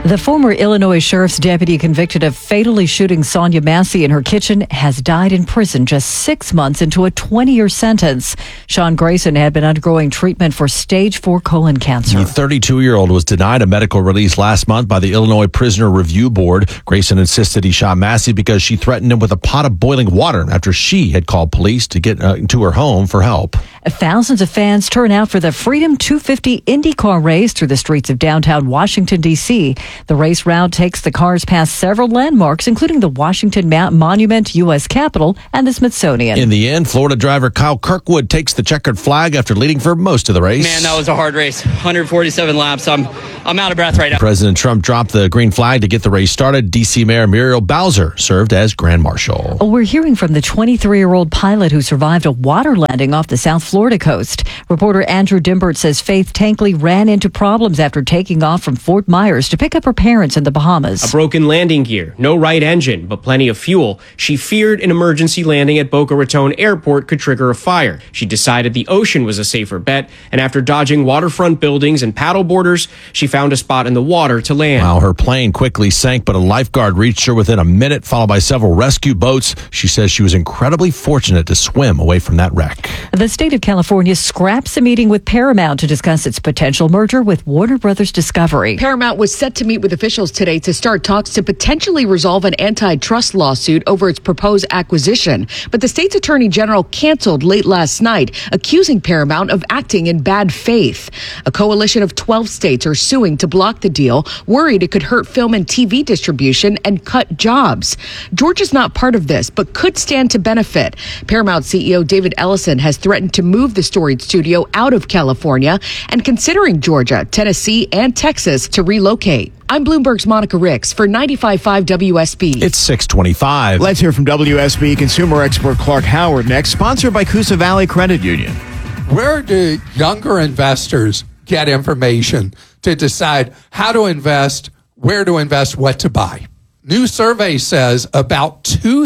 Speaker 2: The former Illinois sheriff's deputy convicted of fatally shooting Sonia Massey in her kitchen has died in prison just 6 months into a 20-year sentence. Sean Grayson had been undergoing treatment for stage 4 colon cancer.
Speaker 4: The 32-year-old was denied a medical release last month by the Illinois Prisoner Review Board. Grayson insisted he shot Massey because she threatened him with a pot of boiling water after she had called police to get to her home for help.
Speaker 2: Thousands of fans turn out for the Freedom 250 IndyCar race through the streets of downtown Washington, D.C. The race route takes the cars past several landmarks, including the Washington Monument, U.S. Capitol, and the Smithsonian.
Speaker 4: In the end, Florida driver Kyle Kirkwood takes the checkered flag after leading for most of the race.
Speaker 21: Man, that was a hard race. 147 laps. I'm out of breath right now.
Speaker 4: President Trump dropped the green flag to get the race started. D.C. Mayor Muriel Bowser served as Grand Marshal.
Speaker 2: We're hearing from the 23-year-old pilot who survived a water landing off the South Florida coast. Reporter Andrew Dimbert says Faith Tankley ran into problems after taking off from Fort Myers to pick up her parents in the Bahamas.
Speaker 22: A broken landing gear, no right engine, but plenty of fuel. She feared an emergency landing at Boca Raton Airport could trigger a fire. She decided the ocean was a safer bet, and after dodging waterfront buildings and paddle boarders, she found a spot in the water to land.
Speaker 4: Wow, her plane quickly sank, but a lifeguard reached her within a minute, followed by several rescue boats. She says she was incredibly fortunate to swim away from that wreck.
Speaker 2: The state of California scraps a meeting with Paramount to discuss its potential merger with Warner Brothers Discovery.
Speaker 23: Paramount was set to meet with officials today to start talks to potentially resolve an antitrust lawsuit over its proposed acquisition. But the state's attorney general canceled late last night, accusing Paramount of acting in bad faith. A coalition of 12 states are suing to block the deal, worried it could hurt film and TV distribution and cut jobs. Georgia's not part of this, but could stand to benefit. Paramount CEO David Ellison has threatened to move the storied studio out of California and considering Georgia, Tennessee, and Texas to relocate. I'm Bloomberg's Monica Ricks for 95.5 WSB.
Speaker 4: It's 6:25.
Speaker 1: Let's hear from WSB consumer expert Clark Howard next, sponsored by Coosa Valley Credit Union.
Speaker 24: Where do younger investors get information to decide how to invest, where to invest, what to buy? New survey says about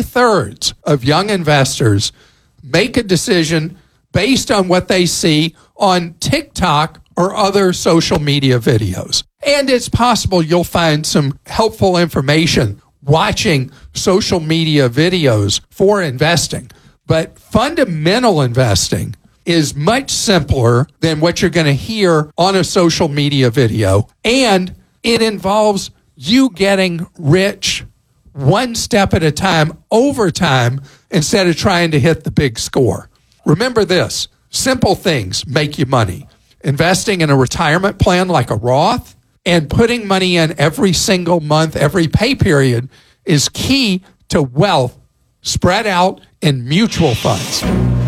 Speaker 24: 2/3 of young investors make a decision based on what they see on TikTok or other social media videos. And it's possible you'll find some helpful information watching social media videos for investing. But fundamental investing is much simpler than what you're going to hear on a social media video. And it involves you getting rich one step at a time over time instead of trying to hit the big score. Remember this, simple things make you money. Investing in a retirement plan like a Roth and putting money in every single month, every pay period is key to wealth spread out in mutual funds.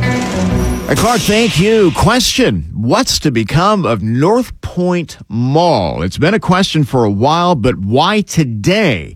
Speaker 1: Clark, thank you. Question: what's to become of North Point Mall? It's been a question for a while, but why today?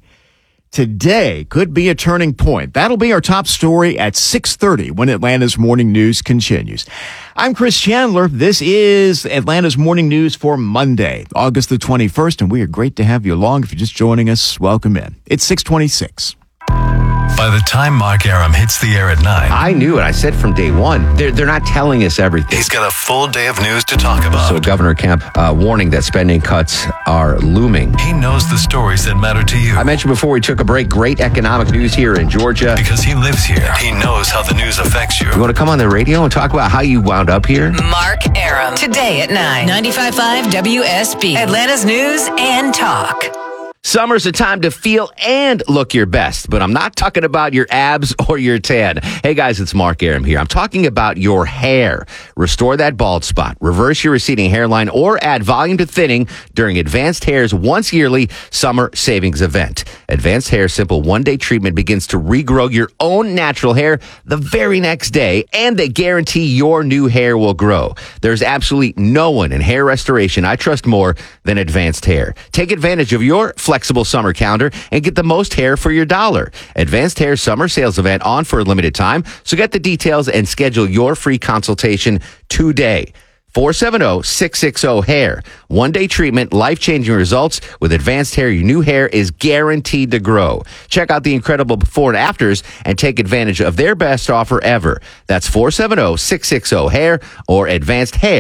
Speaker 1: Today could be a turning point. That'll be our top story at 6:30 when Atlanta's Morning News continues. I'm Chris Chandler. This is Atlanta's Morning News for Monday, August the 21st, and we are great to have you along. If you're just joining us, welcome in. It's 6:26.
Speaker 8: By the time Mark Aram hits the air at 9,
Speaker 25: I knew it. I said from day one, they're not telling us everything.
Speaker 8: he's got a full day of news to talk about.
Speaker 25: So Governor Kemp warning that spending cuts are looming.
Speaker 8: He knows the stories that matter to you.
Speaker 25: I mentioned before we took a break, great economic news here in Georgia.
Speaker 8: Because he lives here. He knows how the news affects you.
Speaker 25: You want to come on the radio and talk about how you wound up here?
Speaker 26: Mark Aram. Today at 9. 95.5 WSB. Atlanta's News and Talk.
Speaker 25: Summer's a time to feel and look your best, but I'm not talking about your abs or your tan. Hey guys, it's Mark Aram here. I'm talking about your hair. Restore that bald spot, reverse your receding hairline, or add volume to thinning during Advanced Hair's once yearly summer savings event. Advanced Hair's simple one-day treatment begins to regrow your own natural hair the very next day, and they guarantee your new hair will grow. There's absolutely no one in hair restoration I trust more than Advanced Hair. Take advantage of your flexible summer calendar and get the most hair for your dollar. Advanced Hair summer sales event on for a limited time. So get the details and schedule your free consultation today. 470-660-HAIR. One-day treatment, life-changing results. With Advanced Hair, your new hair is guaranteed to grow. Check out the incredible before and afters and take advantage of their best offer ever. That's 470-660-HAIR or advancedhair.com.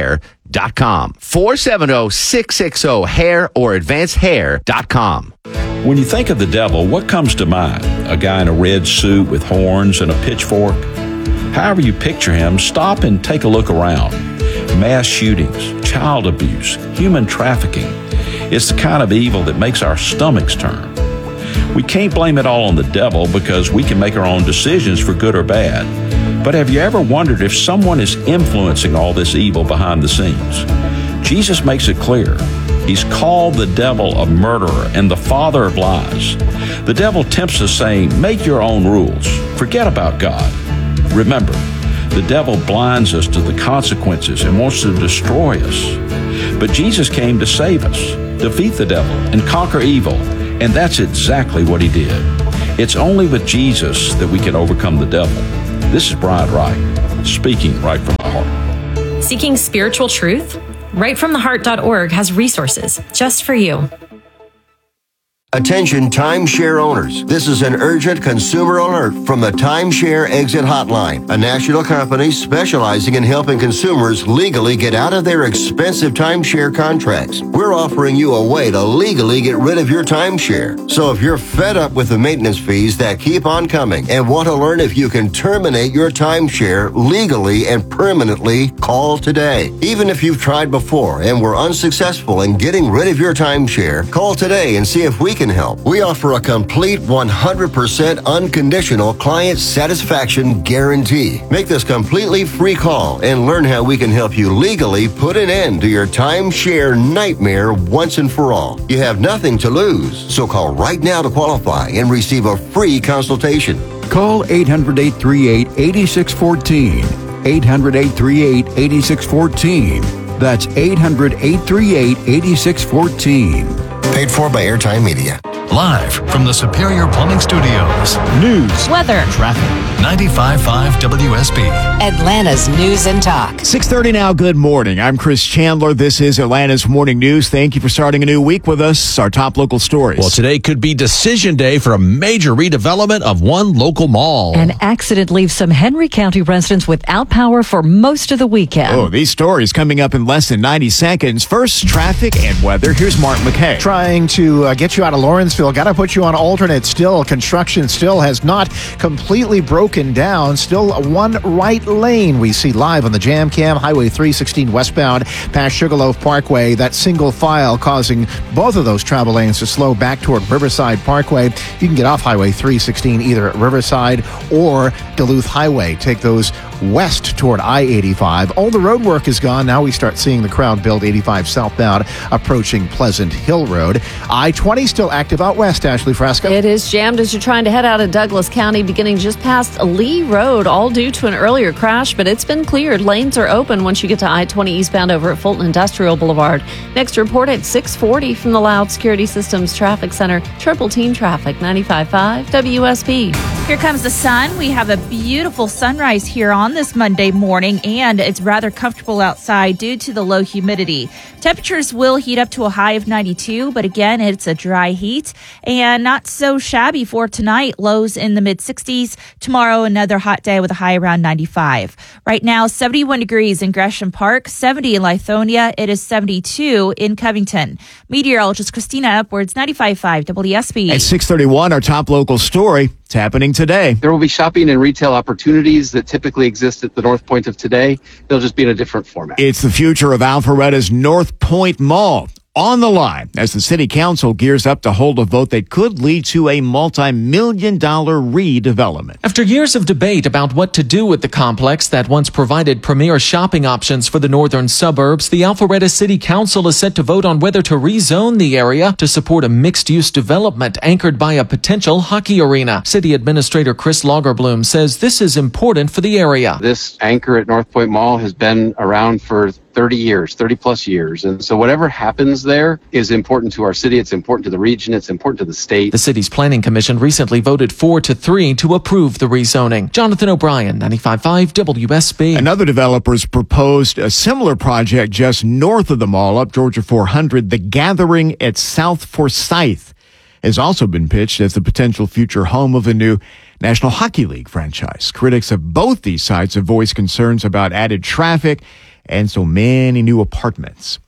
Speaker 25: advancehair.com. 470-660-HAIR or advancehair.com.
Speaker 5: When you think of the devil, what comes to mind? A guy in a red suit with horns and a pitchfork? However you picture him, stop and take a look around. Mass shootings, child abuse, human trafficking. It's the kind of evil that makes our stomachs turn. We can't blame it all on the devil because we can make our own decisions for good or bad. But have you ever wondered if someone is influencing all this evil behind the scenes? Jesus makes it clear. He's called the devil a murderer and the father of lies. The devil tempts us saying, make your own rules. Forget about God. Remember, the devil blinds us to the consequences and wants to destroy us. But Jesus came to save us, defeat the devil, and conquer evil. And that's exactly what he did. It's only with Jesus that we can overcome the devil. This is Brian Wright, speaking right from the heart.
Speaker 6: Seeking spiritual truth? RightFromTheHeart.org has resources just for you.
Speaker 7: Attention timeshare owners. This is an urgent consumer alert from the Timeshare Exit Hotline, a national company specializing in helping consumers legally get out of their expensive timeshare contracts. We're offering you a way to legally get rid of your timeshare. So if you're fed up with the maintenance fees that keep on coming and want to learn if you can terminate your timeshare legally and permanently, call today. Even if you've tried before and were unsuccessful in getting rid of your timeshare, call today and see if we can help. We offer a complete 100% unconditional client satisfaction guarantee. Make this completely free call and learn how we can help you legally put an end to your timeshare nightmare once and for all. You have nothing to lose, so call right now to qualify and receive a free consultation.
Speaker 9: Call 800-838-8614. 800-838-8614. That's 800-838-8614.
Speaker 7: Paid for by Airtime Media.
Speaker 8: Live from the Superior Plumbing Studios.
Speaker 1: News.
Speaker 6: Weather.
Speaker 8: Traffic. 95.5 WSB.
Speaker 26: Atlanta's News and Talk.
Speaker 1: 6:30 now. Good morning. I'm Chris Chandler. This is Atlanta's Morning News. Thank you for starting a new week with us. Our top local stories.
Speaker 4: Well, today could be decision day for a major redevelopment of one local mall.
Speaker 2: An accident leaves some Henry County residents without power for most of the weekend.
Speaker 1: Oh, these stories coming up in less than 90 seconds. First, traffic and weather. Here's Mark McKay.
Speaker 10: Trying to get you out of Lawrenceville. Got to put you on alternate still. Construction still has not completely broken down. Still one right lane we see live on the Jam Cam. Highway 316 westbound past Sugarloaf Parkway. That single file causing both of those travel lanes to slow back toward Riverside Parkway. You can get off Highway 316 either at Riverside or Duluth Highway. Take those west toward I-85. All the road work is gone. Now we start seeing the crowd build 85 southbound approaching Pleasant Hill Road. I-20 still active out west, Ashley Fresco.
Speaker 15: It is jammed as you're trying to head out of Douglas County, beginning just past Lee Road, all due to an earlier crash, but it's been cleared. Lanes are open once you get to I-20 eastbound over at Fulton Industrial Boulevard. Next report at 6:40 from the Loud Security Systems Traffic Center. Triple Team Traffic, 95.5 WSB.
Speaker 16: Here comes the sun. We have a beautiful sunrise here on this Monday morning, and it's rather comfortable outside due to the low humidity. Temperatures will heat up to a high of 92, but again, it's a dry heat and not so shabby for tonight. Lows in the mid-60s. Tomorrow, another hot day with a high around 95. Right now, 71 degrees in Gresham Park, 70 in Lithonia. It is 72 in Covington. Meteorologist Christina Upwards, 95.5 WSB.
Speaker 1: At 6:31, our top local story. It's happening today.
Speaker 11: There will be shopping and retail opportunities that typically exist at the North Point of today. They'll just be in a different format.
Speaker 1: It's the future of Alpharetta's North Point Mall on the line as the city council gears up to hold a vote that could lead to a multi-million-dollar redevelopment.
Speaker 14: After years of debate about what to do with the complex that once provided premier shopping options for the northern suburbs, the Alpharetta City Council is set to vote on whether to rezone the area to support a mixed-use development anchored by a potential hockey arena. City Administrator Chris Lagerbloom says this is important for the area.
Speaker 11: This anchor at North Point Mall has been around for 30 plus years. And so whatever happens there is important to our city. It's important to the region. It's important to the state.
Speaker 14: The city's planning commission recently voted 4-3 to approve the rezoning. Jonathan O'Brien, 95.5 WSB.
Speaker 1: Another developer's proposed a similar project just north of the mall up Georgia 400. The Gathering at South Forsyth has also been pitched as the potential future home of a new National Hockey League franchise. Critics of both these sites have voiced concerns about added traffic and so many new apartments.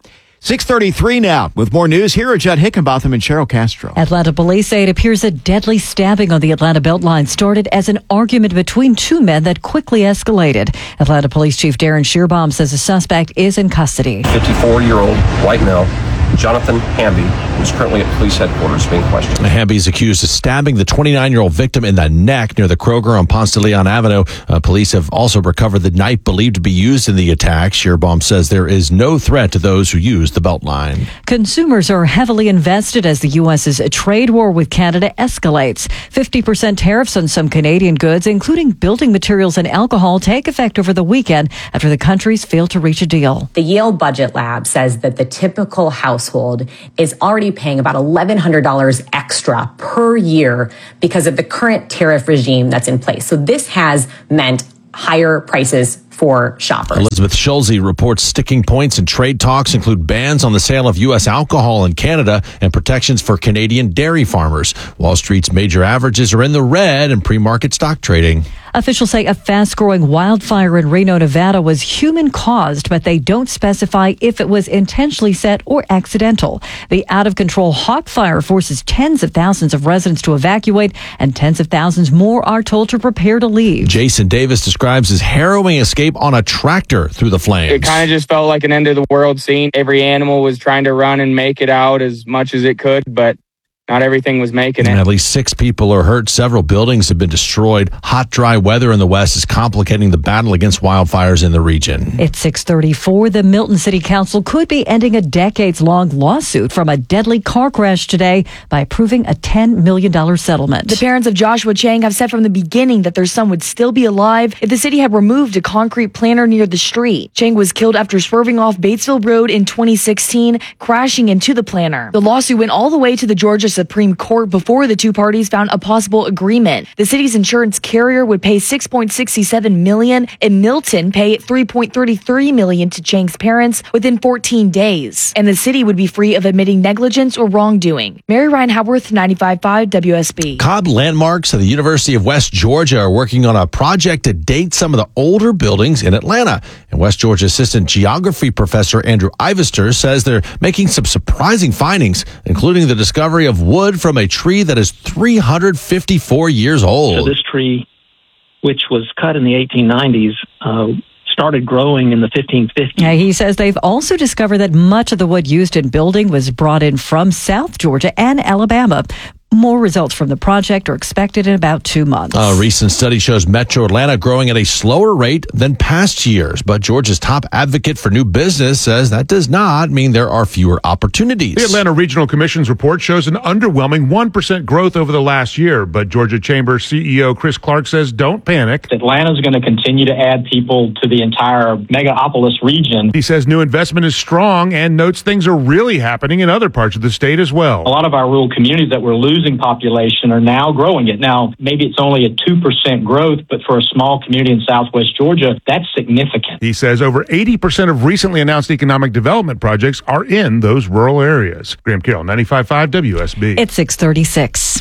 Speaker 1: 6:33 now. With more news, here are Judd Hickenbotham and Cheryl Castro.
Speaker 2: Atlanta police say it appears a deadly stabbing on the Atlanta Beltline started as an argument between two men that quickly escalated. Atlanta Police Chief Darren Shearbaum says the suspect is in custody.
Speaker 3: 54-year-old white male, Jonathan Hamby, who's currently at police headquarters being questioned.
Speaker 4: Hamby is accused of stabbing the 29-year-old victim in the neck near the Kroger on Ponce de Leon Avenue. Police have also recovered the knife believed to be used in the attack. Shearbaum says there is no threat to those who use the Beltline.
Speaker 2: Consumers are heavily invested as the U.S.'s trade war with Canada escalates. 50% tariffs on some Canadian goods, including building materials and alcohol, take effect over the weekend after the countries failed to reach a deal.
Speaker 12: The Yale Budget Lab says that the typical household is already paying about $1,100 extra per year because of the current tariff regime that's in place. So this has meant higher prices for shoppers.
Speaker 4: Elizabeth Schulze reports sticking points in trade talks include bans on the sale of U.S. alcohol in Canada and protections for Canadian dairy farmers. Wall Street's major averages are in the red in pre-market stock trading.
Speaker 2: Officials say a fast-growing wildfire in Reno, Nevada was human-caused, but they don't specify if it was intentionally set or accidental. The out-of-control Hawk Fire forces tens of thousands of residents to evacuate, and tens of thousands more are told to prepare to leave.
Speaker 4: Jason Davis describes his harrowing escape on a tractor through the flames.
Speaker 13: It kind of just felt like an end-of-the-world scene. Every animal was trying to run and make it out as much as it could, but not everything was making it.
Speaker 4: At least 6 people are hurt. Several buildings have been destroyed. Hot, dry weather in the West is complicating the battle against wildfires in the region.
Speaker 2: It's 6:34. The Milton City Council could be ending a decades-long lawsuit from a deadly car crash today by approving a $10 million settlement.
Speaker 17: The parents of Joshua Chang have said from the beginning that their son would still be alive if the city had removed a concrete planter near the street. Chang was killed after swerving off Batesville Road in 2016, crashing into the planter. The lawsuit went all the way to the Georgia Supreme Court before the two parties found a possible agreement. The city's insurance carrier would pay $6.67 million and Milton pay $3.33 million to Chang's parents within 14 days. And the city would be free of admitting negligence or wrongdoing. Mary Ryan Howarth, 95.5 WSB.
Speaker 4: Cobb Landmarks at the University of West Georgia are working on a project to date some of the older buildings in Atlanta. And West Georgia Assistant Geography Professor Andrew Ivester says they're making some surprising findings, including the discovery of wood from a tree that is 354 years old.
Speaker 18: So this tree, which was cut in the 1890s, started growing in the 1550s.
Speaker 2: Yeah, he says they've also discovered that much of the wood used in building was brought in from South Georgia and Alabama. More results from the project are expected in about 2 months.
Speaker 4: A recent study shows Metro Atlanta growing at a slower rate than past years, but Georgia's top advocate for new business says that does not mean there are fewer opportunities.
Speaker 20: The Atlanta Regional Commission's report shows an underwhelming 1% growth over the last year, but Georgia Chamber CEO Chris Clark says don't panic.
Speaker 27: Atlanta's going to continue to add people to the entire megapolis region.
Speaker 20: He says new investment is strong and notes things are really happening in other parts of the state as well.
Speaker 27: A lot of our rural communities that we're losing population are now growing it. Now, maybe it's only a 2% growth, but for a small community in Southwest Georgia, that's significant.
Speaker 20: He says over 80% of recently announced economic development projects are in those rural areas. Graham Carroll, 95.5 WSB.
Speaker 2: It's 6:36.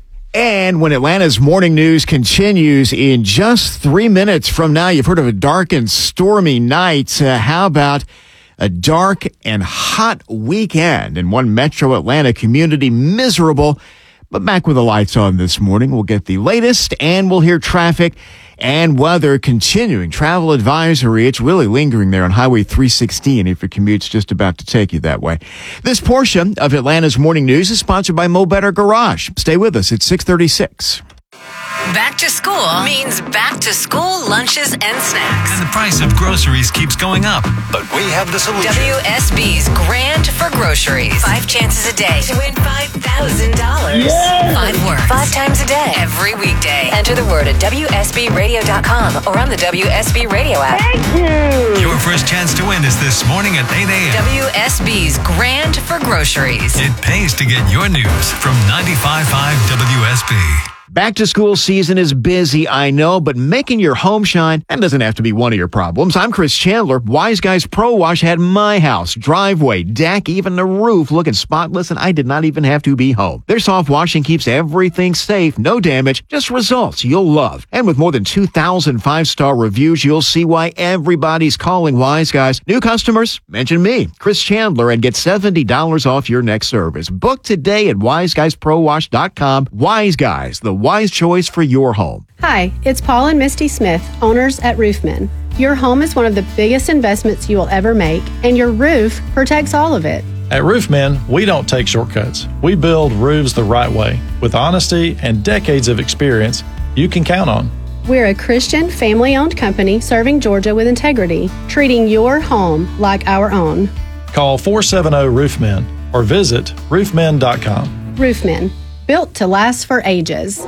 Speaker 1: And when Atlanta's morning news continues in just 3 minutes from now, you've heard of a dark and stormy night. How about a dark and hot weekend in one metro Atlanta community? Miserable. But back with the lights on this morning, we'll get the latest and we'll hear traffic and weather continuing. Travel advisory, it's really lingering there on Highway 316 if your commute's just about to take you that way. This portion of Atlanta's morning news is sponsored by Mo Better Garage. Stay with us at 6:36.
Speaker 26: Back to school means back to school lunches and snacks.
Speaker 8: And the price of groceries keeps going up. But we have the solution.
Speaker 26: WSB's Grand for Groceries. 5 chances a day to win $5,000.
Speaker 8: Yes!
Speaker 26: 5 words. 5 times a day. Every weekday. Enter the word at WSBRadio.com or on the WSB Radio app.
Speaker 8: Thank you! Your first chance to win is this morning at 8 a.m.
Speaker 26: WSB's Grand for Groceries.
Speaker 8: It pays to get your news from 95.5 WSB.
Speaker 1: Back to school season is busy, I know, but making your home shine, that doesn't have to be one of your problems. I'm Chris Chandler. Wise Guys Pro Wash had my house, driveway, deck, even the roof looking spotless, and I did not even have to be home. Their soft washing keeps everything safe, no damage, just results you'll love. And with more than 2,000 five-star reviews, you'll see why everybody's calling Wise Guys. New customers, mention me, Chris Chandler, and get $70 off your next service. Book today at wiseguysprowash.com. Wise Guys, the wise choice for your home.
Speaker 5: Hi, it's Paul and Misty Smith, owners at Roofman. Your home is one of the biggest investments you will ever make, and your roof protects all of it.
Speaker 19: At Roofman, we don't take shortcuts. We build roofs the right way, with honesty and decades of experience you can count on.
Speaker 5: We're a Christian, family-owned company serving Georgia with integrity, treating your home like our own.
Speaker 19: Call 470-ROOFMEN or visit roofmen.com.
Speaker 5: Roofmen, built to last for ages.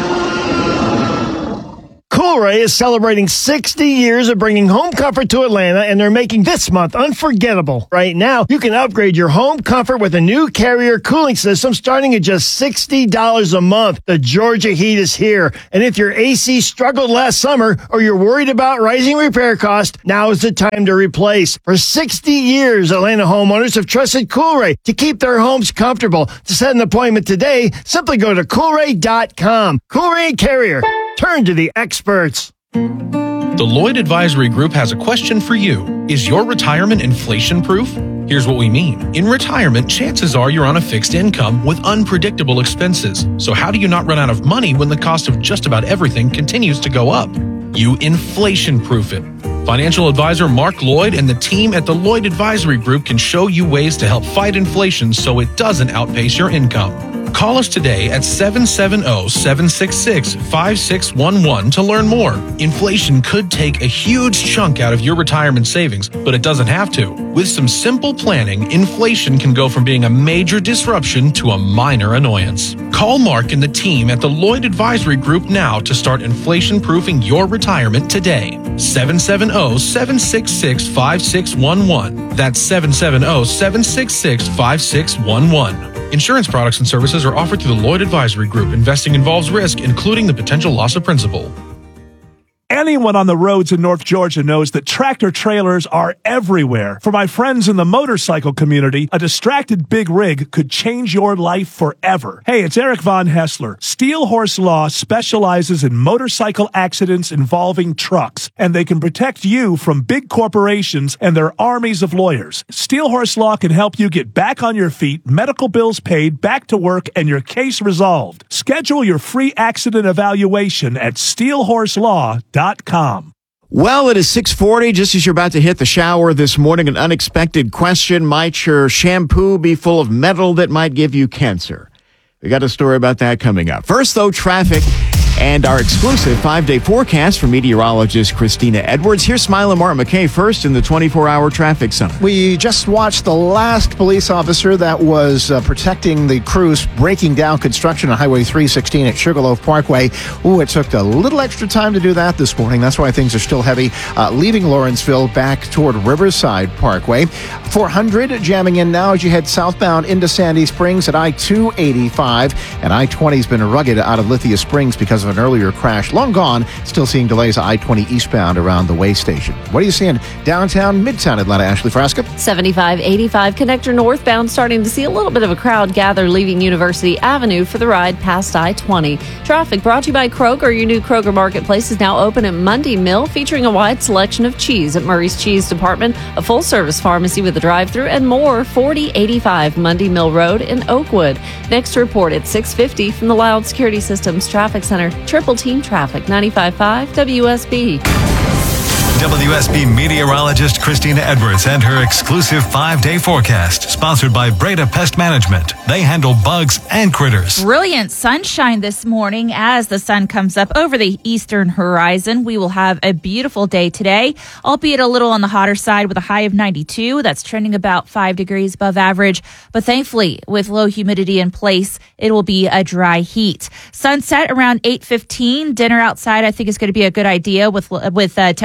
Speaker 21: Coolray is celebrating 60 years of bringing home comfort to Atlanta, and they're making this month unforgettable. Right now, you can upgrade your home comfort with a new Carrier cooling system starting at just $60 a month. The Georgia heat is here, and if your AC struggled last summer or you're worried about rising repair costs, now is the time to replace. For 60 years, Atlanta homeowners have trusted Coolray to keep their homes comfortable. To set an appointment today, simply go to Coolray.com. Coolray and Carrier. Turn to the experts.
Speaker 22: The Lloyd Advisory Group has a question for you. Is your retirement inflation-proof? Here's what we mean. In retirement, chances are you're on a fixed income with unpredictable expenses. So how do you not run out of money when the cost of just about everything continues to go up? You inflation-proof it. Financial advisor Mark Lloyd and the team at the Lloyd Advisory Group can show you ways to help fight inflation so it doesn't outpace your income. Call us today at 770-766-5611 to learn more. Inflation could take a huge chunk out of your retirement savings, but it doesn't have to. With some simple planning, inflation can go from being a major disruption to a minor annoyance. Call Mark and the team at the Lloyd Advisory Group now to start inflation-proofing your retirement today. 770-766-5611. That's 770-766-5611. Insurance products and services are offered through the Lloyd Advisory Group. Investing involves risk, including the potential loss of principal.
Speaker 23: Anyone on the roads in North Georgia knows that tractor trailers are everywhere. For my friends in the motorcycle community, a distracted big rig could change your life forever. Hey, it's Eric Von Hessler. Steel Horse Law specializes in motorcycle accidents involving trucks, and they can protect you from big corporations and their armies of lawyers. Steel Horse Law can help you get back on your feet, medical bills paid, back to work, and your case resolved. Schedule your free accident evaluation at steelhorselaw.com.
Speaker 1: Well, it is 6:40, just as you're about to hit the shower this morning. An unexpected question. Might your shampoo be full of metal that might give you cancer? We got a story about that coming up. First, though, traffic and our exclusive 5-day forecast from meteorologist Christina Edwards. Here's Smile and Mark McKay first in the 24-hour traffic zone.
Speaker 10: We just watched the last police officer that was protecting the crews breaking down construction on Highway 316 at Sugarloaf Parkway. Ooh, it took a little extra time to do that this morning. That's why things are still heavy. Leaving Lawrenceville back toward Riverside Parkway. 400 jamming in now as you head southbound into Sandy Springs at I-285. And I-20's been rugged out of Lithia Springs because of an earlier crash. Long gone. Still seeing delays at I-20 eastbound around the way station. What are you seeing downtown, midtown Atlanta? Ashley Frasca.
Speaker 15: 75-85 connector northbound, starting to see a little bit of a crowd gather leaving University Avenue for the ride past I-20. Traffic brought to you by Kroger. Your new Kroger Marketplace is now open at Mundy Mill, featuring a wide selection of cheese at Murray's Cheese Department, a full-service pharmacy with a drive-thru, and more. 4085 Mundy Mill Road in Oakwood. Next report at 6:50 from the Loud Security Systems Traffic Center. Triple Team Traffic, 95.5 WSB.
Speaker 8: WSB meteorologist Christina Edwards and her exclusive 5-day forecast, sponsored by Breda Pest Management. They handle bugs and critters.
Speaker 16: Brilliant sunshine this morning as the sun comes up over the eastern horizon. We will have a beautiful day today, albeit a little on the hotter side with a high of 92. That's trending about 5 degrees above average. But thankfully, with low humidity in place, it will be a dry heat. Sunset around 8:15. Dinner outside, I think, is going to be a good idea with temperatures in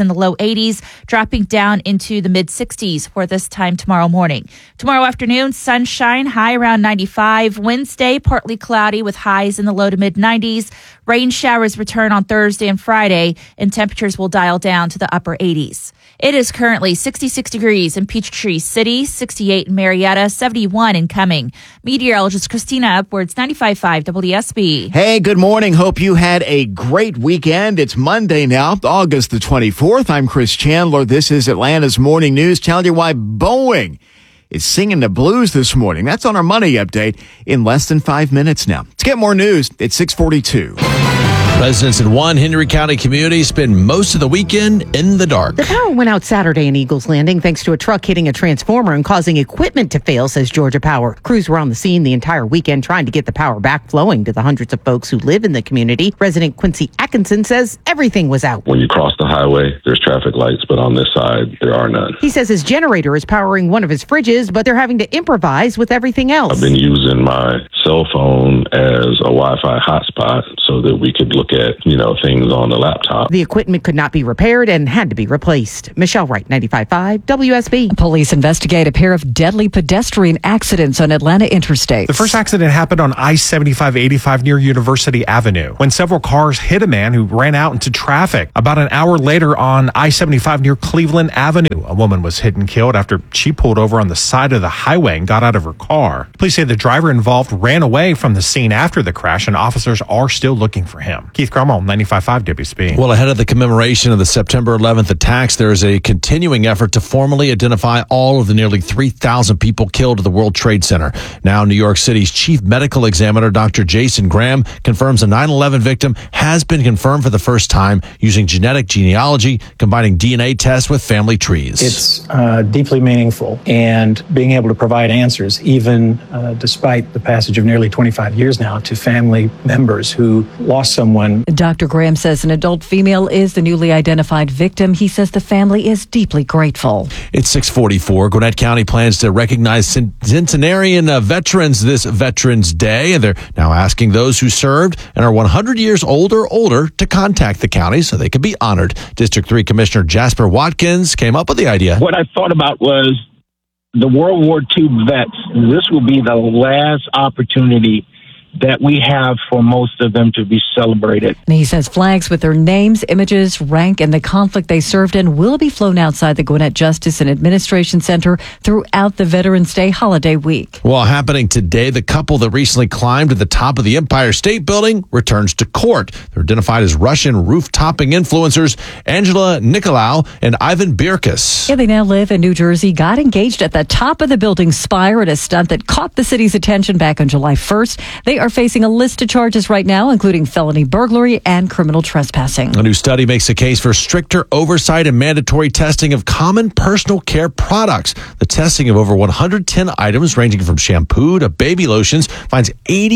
Speaker 16: in the low 80s, dropping down into the mid 60s for this time tomorrow morning. Tomorrow afternoon, sunshine, high around 95. Wednesday, partly cloudy with highs in the low to mid 90s. Rain showers return on Thursday and Friday, and temperatures will dial down to the upper 80s. It is currently 66 degrees in Peachtree City, 68 in Marietta, 71 in Cumming. Meteorologist Christina Edwards, 95.5 WSB.
Speaker 1: Hey, good morning. Hope you had a great weekend. It's Monday now, August the 24th. I'm Chris Chandler. This is Atlanta's Morning News. Telling you why Boeing is singing the blues this morning. That's on our money update in less than 5 minutes now. Let's get more news. It's 6:42.
Speaker 4: Residents in one Henry County community spend most of the weekend in the dark.
Speaker 6: The power went out Saturday in Eagles Landing thanks to a truck hitting a transformer and causing equipment to fail, says Georgia Power. Crews were on the scene the entire weekend trying to get the power back flowing to the hundreds of folks who live in the community. Resident Quincy Atkinson says everything was out.
Speaker 7: When you cross the highway, there's traffic lights, but on this side, there are none.
Speaker 6: He says his generator is powering one of his fridges, but they're having to improvise with everything else.
Speaker 7: I've been using my cell phone as a Wi-Fi hotspot so that we could look at, things on the laptop.
Speaker 6: The equipment could not be repaired and had to be replaced. Michelle Wright, 95.5 WSB.
Speaker 2: Police investigate a pair of deadly pedestrian accidents on Atlanta interstates.
Speaker 9: The first accident happened on I-75-85 near University Avenue when several cars hit a man who ran out into traffic. About an hour later on I-75 near Cleveland Avenue, a woman was hit and killed after she pulled over on the side of the highway and got out of her car. Police say the driver involved ran away from the scene after the crash, and officers are still looking for him. Keith Cromwell, 95.5 WSB.
Speaker 4: Well, ahead of the commemoration of the September 11th attacks, there is a continuing effort to formally identify all of the nearly 3,000 people killed at the World Trade Center. Now, New York City's chief medical examiner, Dr. Jason Graham, confirms a 9/11 victim has been confirmed for the first time using genetic genealogy, combining DNA tests with family trees.
Speaker 11: It's deeply meaningful, and being able to provide answers, even despite the passage of nearly 25 years now, to family members who lost someone.
Speaker 2: Dr. Graham says an adult female is the newly identified victim. He says the family is deeply grateful.
Speaker 4: It's 6:44. Gwinnett County plans to recognize centenarian veterans this Veterans Day, and they're now asking those who served and are 100 years old or older to contact the county so they can be honored. District 3 Commissioner Jasper Watkins came up with the idea.
Speaker 14: What I thought about was the World War II vets. This will be the last opportunity that we have for most of them to be celebrated.
Speaker 2: And he says flags with their names, images, rank, and the conflict they served in will be flown outside the Gwinnett Justice and Administration Center throughout the Veterans Day holiday week.
Speaker 4: Well, happening today, the couple that recently climbed to the top of the Empire State Building returns to court. They're identified as Russian roof-topping influencers Angela Nicolau and Ivan Birkus.
Speaker 2: Yeah, they now live in New Jersey, got engaged at the top of the building's spire at a stunt that caught the city's attention back on July 1st. They are facing a list of charges right now, including felony burglary and criminal trespassing.
Speaker 4: A new study makes a case for stricter oversight and mandatory testing of common personal care products. The testing of over 110 items, ranging from shampoo to baby lotions, finds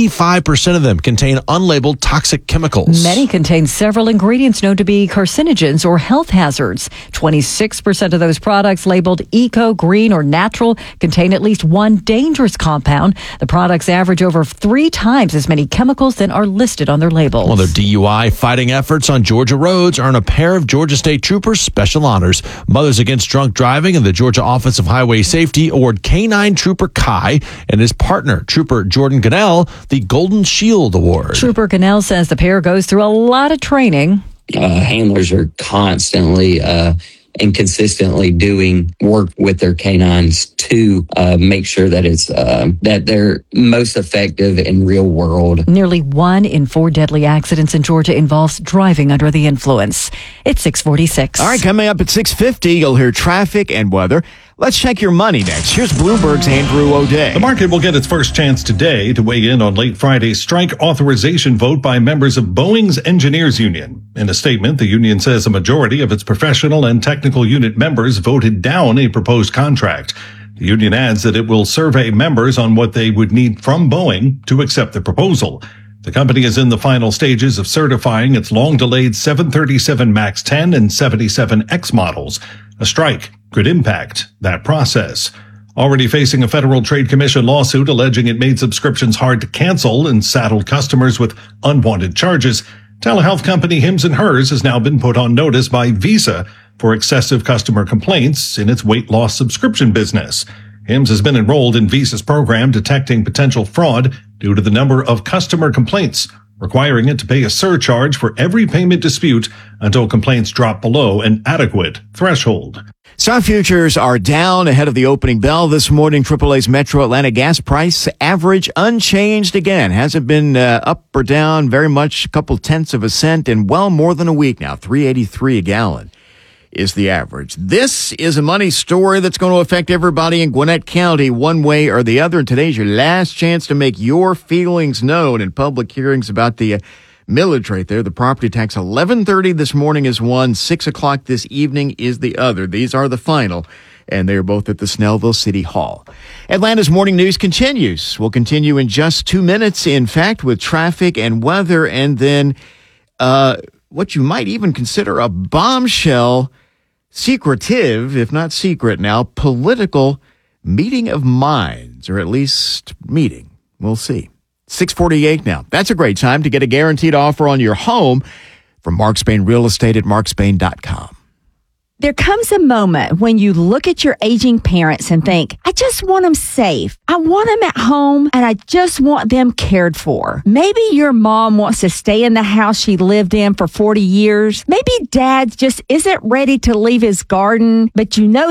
Speaker 4: 85% of them contain unlabeled toxic chemicals.
Speaker 2: Many contain several ingredients known to be carcinogens or health hazards. 26% of those products labeled eco, green, or natural contain at least one dangerous compound. The products average over 3 times as many chemicals than are listed on their labels.
Speaker 4: Well, their DUI fighting efforts on Georgia roads earn a pair of Georgia State Troopers special honors. Mothers Against Drunk Driving and the Georgia Office of Highway Safety award K-9 Trooper Kai and his partner, Trooper Jordan Gannell, the Golden Shield Award.
Speaker 2: Trooper Gannell says the pair goes through a lot of training.
Speaker 24: Handlers are constantly and consistently doing work with their canines to make sure that it's that they're most effective in real world.
Speaker 2: Nearly 1 in 4 deadly accidents in Georgia involves driving under the influence. It's 6:46.
Speaker 1: All right, coming up at 6:50, you'll hear traffic and weather. Let's check your money next. Here's Bloomberg's Andrew O'Day.
Speaker 19: The market will get its first chance today to weigh in on late Friday's strike authorization vote by members of Boeing's Engineers Union. In a statement, the union says a majority of its professional and technical unit members voted down a proposed contract. The union adds that it will survey members on what they would need from Boeing to accept the proposal. The company is in the final stages of certifying its long-delayed 737 MAX 10 and 77X models. A strike could impact that process. Already facing a Federal Trade Commission lawsuit alleging it made subscriptions hard to cancel and saddled customers with unwanted charges, telehealth company Hims & Hers has now been put on notice by Visa for excessive customer complaints in its weight loss subscription business. Hims has been enrolled in Visa's program detecting potential fraud due to the number of customer complaints, requiring it to pay a surcharge for every payment dispute until complaints drop below an adequate threshold.
Speaker 1: Stock futures are down ahead of the opening bell this morning. AAA's Metro Atlanta gas price average unchanged again. Hasn't been up or down very much, a couple tenths of a cent in well more than a week now. $3.83 a gallon is the average. This is a money story that's going to affect everybody in Gwinnett County one way or the other. And today's your last chance to make your feelings known in public hearings about the millage rate there. The property tax, 11:30 this morning is one, 6 o'clock this evening is the other. These are the final, and they are both at the Snellville City Hall. Atlanta's morning news continues. We'll continue in just 2 minutes, in fact, with traffic and weather, and then what you might even consider a bombshell, secretive, if not secret now, political meeting of minds, or at least meeting. We'll see. 6:48 now. That's a great time to get a guaranteed offer on your home from Mark Spain Real Estate at markspain.com.
Speaker 3: There comes a moment when you look at your aging parents and think, I just want them safe. I want them at home, and I just want them cared for. Maybe your mom wants to stay in the house she lived in for 40 years. Maybe dad just isn't ready to leave his garden, but you know